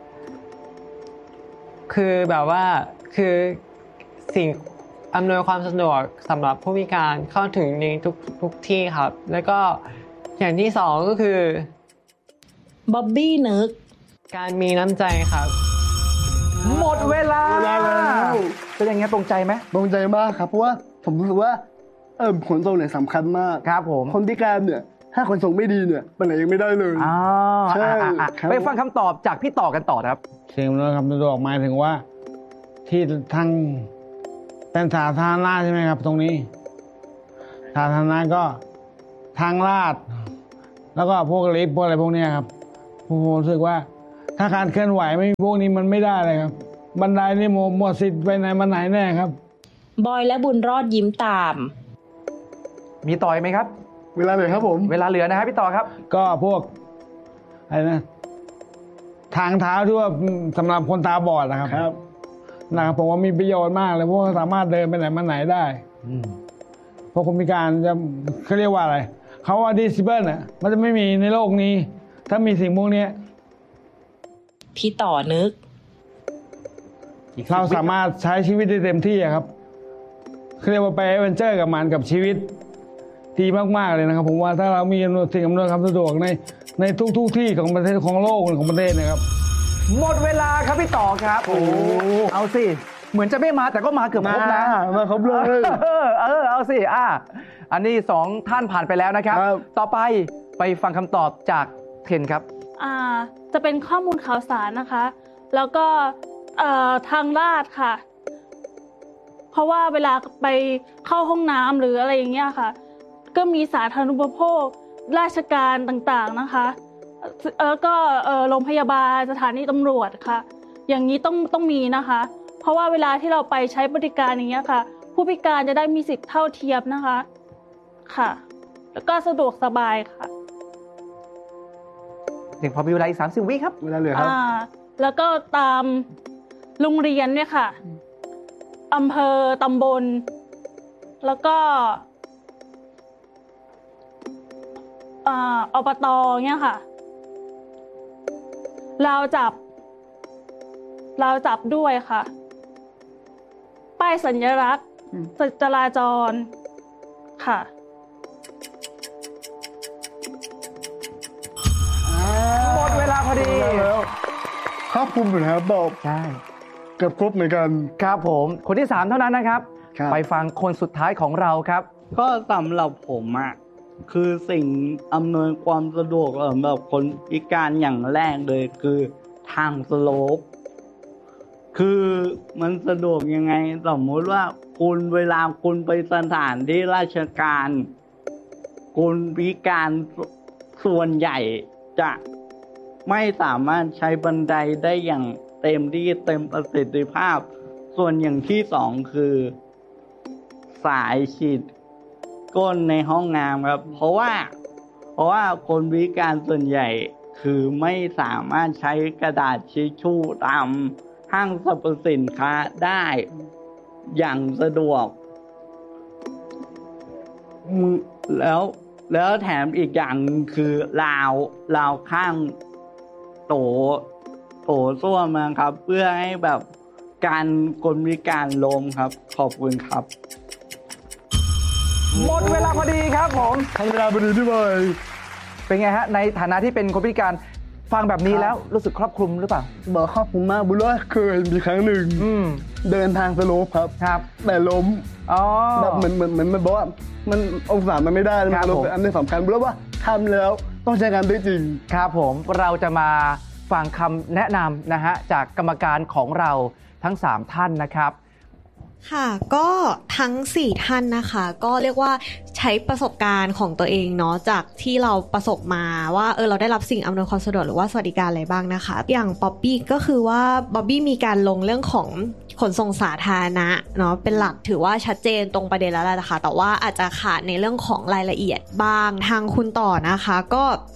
คือสิ่งอำนวยความสะดวกสำหรับผู้พิการเข้าถึงในทุกที่ครับแล้วก็อย่างที่สองก็คือบ๊อบบี้นึกการมีน้ำใจครับหมดเวลาเป็นยังไงตรงใจไหมตรงใจมากครับเพราะว่าผมรู้สึกว่าขนส่งเนี่ยสำคัญมากครับผมคนพิการเนี่ยถ้าขนส่งไม่ดีเนี่ยไปไหนยังไม่ได้เลยใช่ไปฟังคำตอบจากพี่ต่อกันต่อครับสิ่งอำนวยความสะดวกหมายถึงว่าที่ทางเป็นสาธารณะใช่ไหมครับตรงนี้สาธารณะก็ทางลาดแล้วก็พวกลิฟต์พวกอะไรพวกนี้ครับผมรู้สึกว่าถ้าการเคลื่อนไหวไม่พวกนี้มันไม่ได้เลยครับบันไดนี่หมดสิทธิ์ไปไหนมาไหนแน่ครับบอยและบุญรอดยิ้มตามมีต่อยไหมครับเวลาเหลือครับผมเวลาเหลือนะครับพี่ต่อครับก็พวกอะไรนะทางเท้าที่ว่าสำหรับคนตาบอดนะครับนะครับผมว่ามีประโยชน์มากเลยเพราะว่าสามารถเดินไปไหนมาไหนได้เพราะคนพิการจะเขาเรียกว่าอะไรเขาว่าดิสเบิลน่ะมันจะไม่มีในโลกนี้ถ้ามีสิ่งพวกนี้พี่ต่อนึกเราสามารถใช้ชีวิตได้เต็มที่ครับเขาเรียกว่าไปแอดเวนเจอร์กับมันกับชีวิตดีมากๆเลยนะครับผมว่าถ้าเรามีสิ่งอำนวยความสะดวกในทุกที่ของประเทศของโลกของประเทศนะครับหมดเวลาครับพี่ต่อครับโอ้เอาสิเหมือนจะไม่มาแต่ก็มาเกือบครบนะมาครบเลยเอาสิอันนี้2ท่านผ่านไปแล้วนะครับต่อไปฟังคำตอบจากเทนครับจะเป็นข้อมูลข่าวสารนะคะแล้วก็ทางลาดค่ะเพราะว่าเวลาไปเข้าห้องน้ำหรืออะไรอย่างเงี้ยค่ะก็มีสาธารณูปโภคราชการต่างๆนะคะก็โรงพยาบาลสถานีตำรวจค่ะอย่างนี้ต้องมีนะคะเพราะว่าเวลาที่เราไปใช้บริการอย่างเงี้ยค่ะผู้พิการจะได้มีสิทธิ์เท่าเทียมนะคะค่ะแล้วก็สะดวกสบายค่ะถึงพอมีเวลาอีก30 วิครับเวลาเหลือครับแล้วก็ตามโรงเรียนเนี่ยค่ะอำเภอตำบลแล้วก็อบต.เนี่ยค่ะเราจับด้วยค่ะป้ายสัญลักษณ์จราจรค่ะหมดเวลาพอดีครอบคลุมอยู่แล้วตอบใช่เกือบครบเหมือนกันครับผมคนที่3เท่านั้นนะครับไปฟังคนสุดท้ายของเราครับก็สำหรับผมคือสิ่งอำนวยความสะดวกสำหรับคนพิการอย่างแรกเลยคือทางสโลปคือมันสะดวกยังไงสมมติว่าเวลาคุณไปสถานที่ราชการคนพิการส่วนใหญ่จะไม่สามารถใช้บันไดได้อย่างเต็มที่เต็มประสิทธิภาพส่วนอย่างที่สองคือสายฉีดก้นในห้องน้ำครับเพราะว่าคนพิการส่วนใหญ่คือไม่สามารถใช้กระดาษทิชชู่ตามห้างสรรพสินค้าได้อย่างสะดวกแล้วแถมอีกอย่างคือราวข้างโถส้วมครับเพื่อให้แบบการคนพิการล้มครับขอบคุณครับหมดเวลาพอดีครับผมทันเวลาพอดีพี่บอยเป็นไงฮะในฐานะที่เป็นคนพิการฟังแบบนี้แล้วรู้สึกครอบคลุมหรือเปล่าบอกครอบคลุมมากบุญรอดเคยมีครั้งหนึ่งเดินทางสโลปครับแต่ล้มแบบเหมือนมันบอกว่ามันองศามันไม่ได้มันล้มอันนี้สำคัญบุญรอดว่าทำแล้วต้องใช้งานได้จริงครับผมเราจะมาฟังคำแนะนำนะฮะจากกรรมการของเราทั้ง3ท่านนะครับค่ะก็ทั้ง4ท่านนะคะก็เรียกว่าใช้ประสบการณ์ของตัวเองเนาะจากที่เราประสบมาว่าเราได้รับสิ่งอำนวยความสะดวกหรือว่าสวัสดิการอะไรบ้างนะคะอย่างป๊อบบี้ก็คือว่าป๊อบบี้มีการลงเรื่องของขนส่งสาธารณะเนาะเป็นหลักถือว่าชัดเจนตรงประเด็นแล้วแหละนะคะแต่ว่าอาจจะขาดในเรื่องของรายละเอียดบ้างทางคุณต่อนะคะก็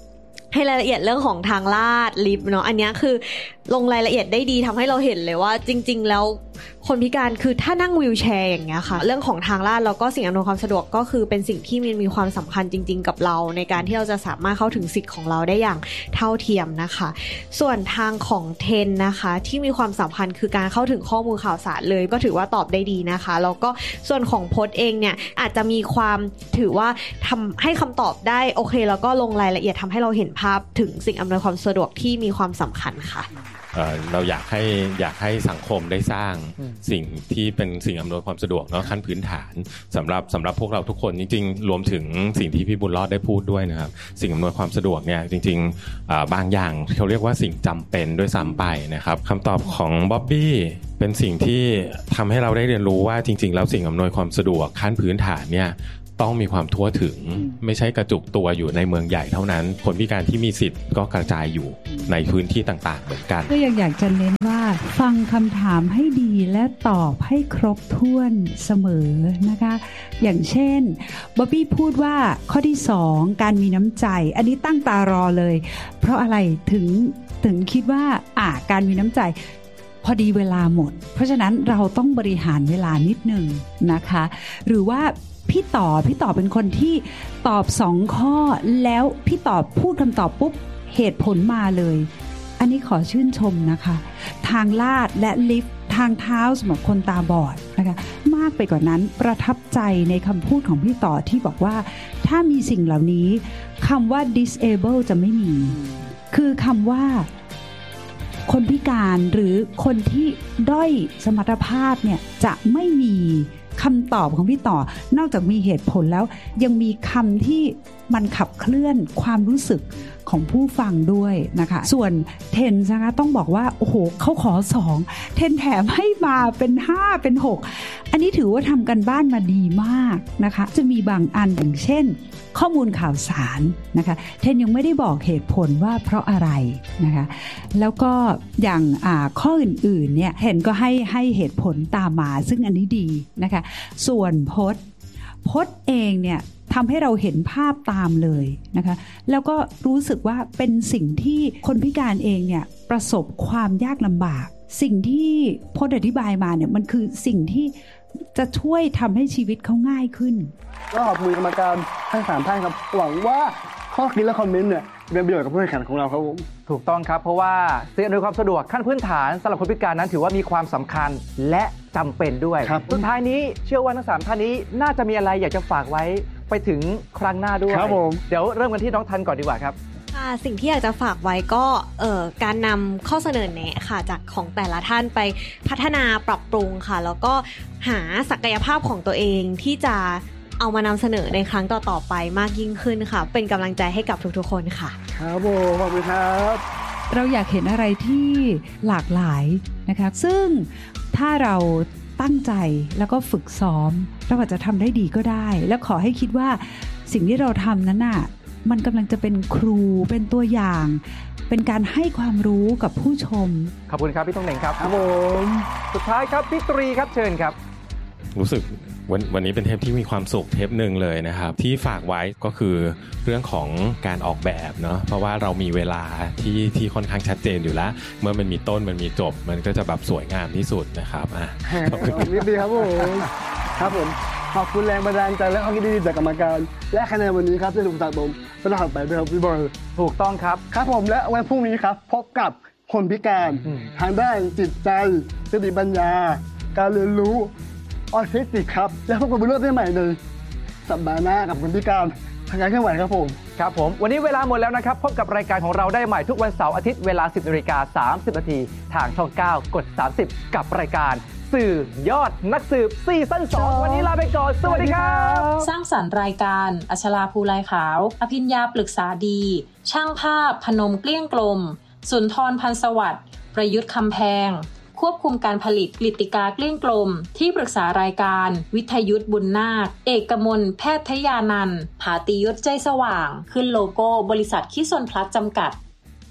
ให้รายละเอียดเรื่องของทางลาดลิฟต์เนาะอันนี้คือลงรายละเอียดได้ดีทำให้เราเห็นเลยว่าจริงๆแล้วคนพิการคือถ้านั่งวีลแชร์อย่างเงี้ยค่ะเรื่องของทางลาดแล้วก็สิ่งอำนวยความสะดวกก็คือเป็นสิ่งที่มีความสำคัญจริงๆกับเราในการที่เราจะสามารถเข้าถึงสิทธิ์ของเราได้อย่างเท่าเทียมนะคะส่วนทางของเทนนะคะที่มีความสำคัญคือการเข้าถึงข้อมูลข่าวสารเลยก็ถือว่าตอบได้ดีนะคะแล้วก็ส่วนของพจน์เองเนี่ยอาจจะมีความถือว่าทำให้คำตอบได้โอเคแล้วก็ลงรายละเอียดทำให้เราเห็นภาพถึงสิ่งอำนวยความสะดวกที่มีความสำคัญค่ะเราอยากให้สังคมได้สร้างสิ่งที่เป็นสิ่งอำนวยความสะดวกเนาะขั้นพื้นฐานสำหรับพวกเราทุกคนจริงๆรวมถึงสิ่งที่พี่บุญรอดได้พูดด้วยนะครับสิ่งอำนวยความสะดวกเนี่ยจริงๆบางอย่างเขาเรียกว่าสิ่งจำเป็นด้วยซ้ำไปนะครับคำตอบของบ๊อบบี้เป็นสิ่งที่ทำให้เราได้เรียนรู้ว่าจริงๆแล้วสิ่งอำนวยความสะดวกขั้นพื้นฐานเนี่ยต้องมีความทั่วถึงไม่ใช่กระจุกตัวอยู่ในเมืองใหญ่เท่านั้นคนพิการที่มีสิทธิ์ก็กระจายอยู่ในพื้นที่ต่างๆเหมือนกันก็อยากจะเน้นว่าฟังคำถามให้ดีและตอบให้ครบถ้วนเสมอนะคะอย่างเช่นบ๊อบบี้พูดว่าข้อที่2การมีน้ำใจอันนี้ตั้งตารอเลยเพราะอะไรถึงคิดว่าการมีน้ำใจพอดีเวลาหมดเพราะฉะนั้นเราต้องบริหารเวลานิดนึงนะคะหรือว่าพี่ต่อเป็นคนที่ตอบ2ข้อแล้วพี่ต่อพูดคำตอบปุ๊บเหตุผลมาเลยอันนี้ขอชื่นชมนะคะทางลาดและลิฟต์ทางเท้าสำหรับคนตาบอดนะคะมากไปกว่านั้นประทับใจในคำพูดของพี่ต่อที่บอกว่าถ้ามีสิ่งเหล่านี้คำว่า disable จะไม่มีคือคำว่าคนพิการหรือคนที่ด้อยสมรรถภาพเนี่ยจะไม่มีคำตอบของพี่ต่อนอกจากมีเหตุผลแล้วยังมีคำที่มันขับเคลื่อนความรู้สึกของผู้ฟังด้วยนะคะส่วนเทนนะคะต้องบอกว่าโอ้โหเขาขอ2เทนแถมให้มาเป็น5เป็น6อันนี้ถือว่าทำกันบ้านมาดีมากนะคะจะมีบางอันอย่างเช่นข้อมูลข่าวสารนะคะเทนยังไม่ได้บอกเหตุผลว่าเพราะอะไรนะคะแล้วก็อย่างข้ออื่นๆเนี่ยเทนก็ให้เหตุผลตามมาซึ่งอันนี้ดีนะคะส่วนพจน์เองเนี่ยทำให้เราเห็นภาพตามเลยนะคะแล้วก็รู้สึกว่าเป็นสิ่งที่คนพิการเองเนี่ยประสบความยากลำบากสิ่งที่พจน์อธิบายมาเนี่ยมันคือสิ่งที่จะช่วยทำให้ชีวิตเขาง่ายขึ้นก็ขอบคุณกรรมการทั้ง3ท่านครับหวังว่าข้อคิดและคอมเมนต์เนี่ยเป็นประโยชน์กับผู้แข่งขันของเราครับผมถูกต้องครับเพราะว่าสิ่งอำนวยความสะดวกขั้นพื้นฐานสำหรับคนพิการนั้นถือว่ามีความสำคัญและจำเป็นด้วยสุดท้ายนี้เชื่อว่าทั้ง3ท่านนี้น่าจะมีอะไรอยากจะฝากไว้ไปถึงครั้งหน้าด้วยครับผมเดี๋ยวเริ่มกันที่น้องทันก่อนดีกว่าครับสิ่งที่อยากจะฝากไว้ก็การนำข้อเสนอแนะค่ะจากของแต่ละท่านไปพัฒนาปรับปรุงค่ะแล้วก็หาศักยภาพของตัวเองที่จะเอามานำเสนอในครั้งต่อๆไปมากยิ่งขึ้นค่ะเป็นกำลังใจให้กับทุกๆคนค่ะครับผมขอบคุณครับเราอยากเห็นอะไรที่หลากหลายนะคะซึ่งถ้าเราตั้งใจแล้วก็ฝึกซ้อมเราอาจจะทำได้ดีก็ได้แล้วขอให้คิดว่าสิ่งที่เราทำนั้นน่ะมันกำลังจะเป็นครูเป็นตัวอย่างเป็นการให้ความรู้กับผู้ชมขอบคุณครับพี่ต้องเหน่งครับครับผมสุดท้ายครับพี่ตรีครับเชิญครับรู้สึกวันนี้เป็นเทปที่มีความสุขเทปหนึ่งเลยนะครับที่ฝากไว้ก็คือเรื่องของการออกแบบเนาะเพราะว่าเรามีเวลาที่ค่อนข้างชัดเจนอยู่แล้วเมื่อมันมีต้นมันมีจบมันก็จะแบบสวยงามที่สุดนะครับขอบคุณดีครับผมครับผมขอบคุณแรงบันดาลใจและข้อคิดดีๆจากกรรมการและคะแนนวันนี้ครับที่ถูกสะสมเป็นหลักไปด้วยครับพี่บอลถูกต้องครับครับผมและวันพรุ่งนี้ครับพบกับคนพิการทางด้านจิตใจสติปัญญาการเรียนรู้ออทิสติกครับและพบกับเรื่องใหม่ในสัปดาห์หน้ากับคนพิการทางการเคลื่อนไหวครับผมครับผมวันนี้เวลาหมดแล้วนะครับพบกับรายการของเราได้ใหม่ทุกวันเสาร์อาทิตย์เวลา 10:30 น.ทางช่อง 9 กด 30กับรายการสื่อยอดนักสืบซีซั่น 2วันนี้ลาไปก่อนสวัสดีครับสร้างสรรค์รายการอัชราภูลายขาวอภิญญาปรึกษาดีช่างภาพพนมเกลี้ยงกลมสุนทรพันธ์สวัสดิ์ประยุทธ์คำแพงควบคุมการผลิตกฤติกาเกลี้ยงกลมที่ปรึกษารายการวิทยุทธบุญนาคเอกมลแพทยานันท์ผาติยศใจสว่างขึ้นโลโก้บริษัทคิสนพลัสจำกัด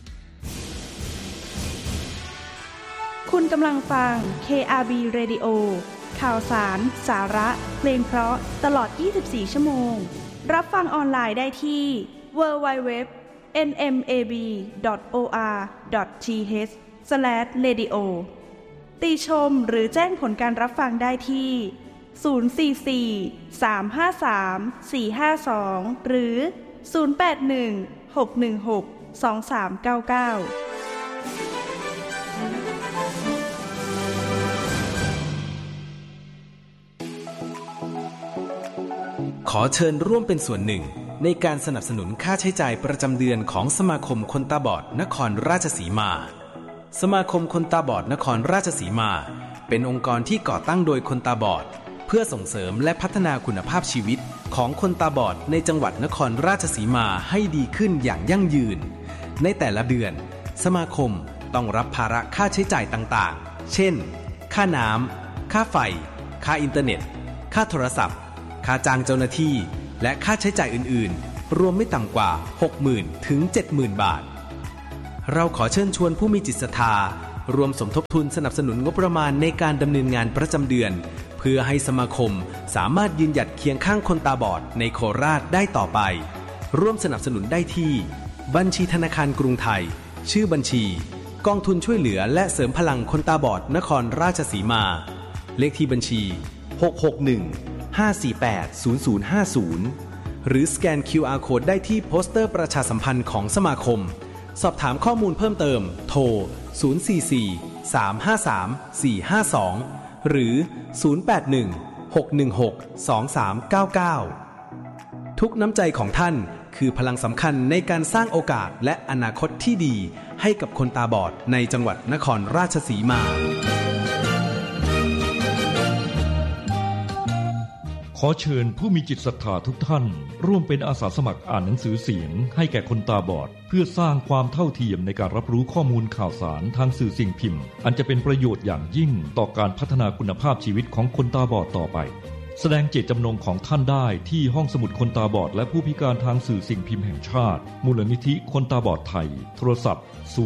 คุณกำลังฟัง KRB Radio ข่าวสาร สาระเพลงเพราะตลอด24ชั่วโมงรับฟังออนไลน์ได้ที่ www nmab.or.th/radio ติชมหรือแจ้งผลการรับฟังได้ที่044-353-452หรือ081-616-2399 ขอเชิญร่วมเป็นส่วนหนึ่งในการสนับสนุนค่าใช้จ่ายประจำเดือนของสมาคมคนตาบอดนครราชสีมาสมาคมคนตาบอดนครราชสีมาเป็นองค์กรที่ก่อตั้งโดยคนตาบอดเพื่อส่งเสริมและพัฒนาคุณภาพชีวิตของคนตาบอดในจังหวัดนครราชสีมาให้ดีขึ้นอย่างยั่งยืนในแต่ละเดือนสมาคมต้องรับภาระค่าใช้จ่ายต่างๆเช่นค่าน้ำค่าไฟค่าอินเทอร์เน็ตค่าโทรศัพท์ค่าจ้างเจ้าหน้าที่และค่าใช้จ่ายอื่นๆรวมไม่ต่ำกว่า 60,000 ถึง 70,000 บาทเราขอเชิญชวนผู้มีจิตศรัทธารวมสมทบทุนสนับสนุนงบประมาณในการดำเนินงานประจำเดือนเพื่อให้สมาคมสามารถยืนหยัดเคียงข้างคนตาบอดในโคราชได้ต่อไปร่วมสนับสนุนได้ที่บัญชีธนาคารกรุงไทยชื่อบัญชีกองทุนช่วยเหลือและเสริมพลังคนตาบอดนครราชสีมาเลขที่บัญชี661-548-0050หรือสแกน QR Code ได้ที่โปสเตอร์ประชาสัมพันธ์ของสมาคมสอบถามข้อมูลเพิ่มเติมโทร044-353-452หรือ081-616-2399ทุกน้ำใจของท่านคือพลังสำคัญในการสร้างโอกาสและอนาคตที่ดีให้กับคนตาบอดในจังหวัดนครราชสีมาขอเชิญผู้มีจิตศรัทธาทุกท่านร่วมเป็นอาสาสมัครอ่านหนังสือเสียงให้แก่คนตาบอดเพื่อสร้างความเท่าเทียมในการรับรู้ข้อมูลข่าวสารทางสื่อสิ่งพิมพ์อันจะเป็นประโยชน์อย่างยิ่งต่อการพัฒนาคุณภาพชีวิตของคนตาบอดต่อไปแสดงเจตจำนงของท่านได้ที่ห้องสมุดคนตาบอดและผู้พิการทางสื่อสิ่งพิมพ์แห่งชาติมูลนิธิคนตาบอดไทยโทรศัพท์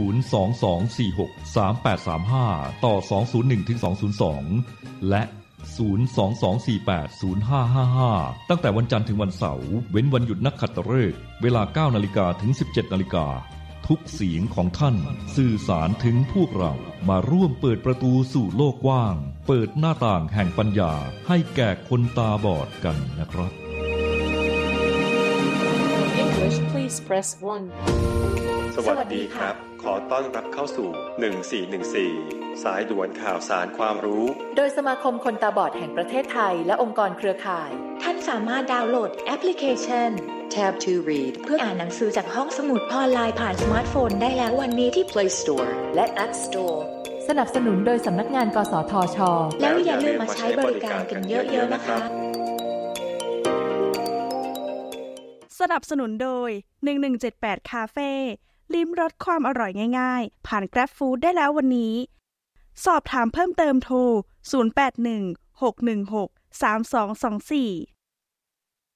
022463835ต่อ201-202และ022480555ตั้งแต่วันจันทร์ถึงวันเสาร์เว้นวันหยุดนักขัตฤกษ์เวลา 9:00 นถึง 17:00 นทุกเสียงของท่านสื่อสารถึงพวกเรามาร่วมเปิดประตูสู่โลกกว้างเปิดหน้าต่างแห่งปัญญาให้แก่คนตาบอดกันนะครับ English please press 1 สวัสดีครับขอต้อนรับเข้าสู่1414สายด่วนข่าวสารความรู้โดยสมาคมคนตาบอดแห่งประเทศไทยและองค์กรเครือข่ายท่านสามารถดาวน์โหลดแอปพลิเคชัน Tab to Read เพื่ออ่านหนังสือจากห้องสมุดออนไลน์ผ่านสมาร์ทโฟนได้แล้ววันนี้ที่ Play Store และ App Store สนับสนุนโดยสำนักงานกสทช.แล้วอย่าลืมมาใช้บริการกันเยอะๆนะคะสนับสนุนโดย1178คาเฟ่ลิ้มรสความอร่อยง่ายๆผ่าน Grab Food ได้แล้ววันนี้สอบถามเพิ่มเติมโทร0816163224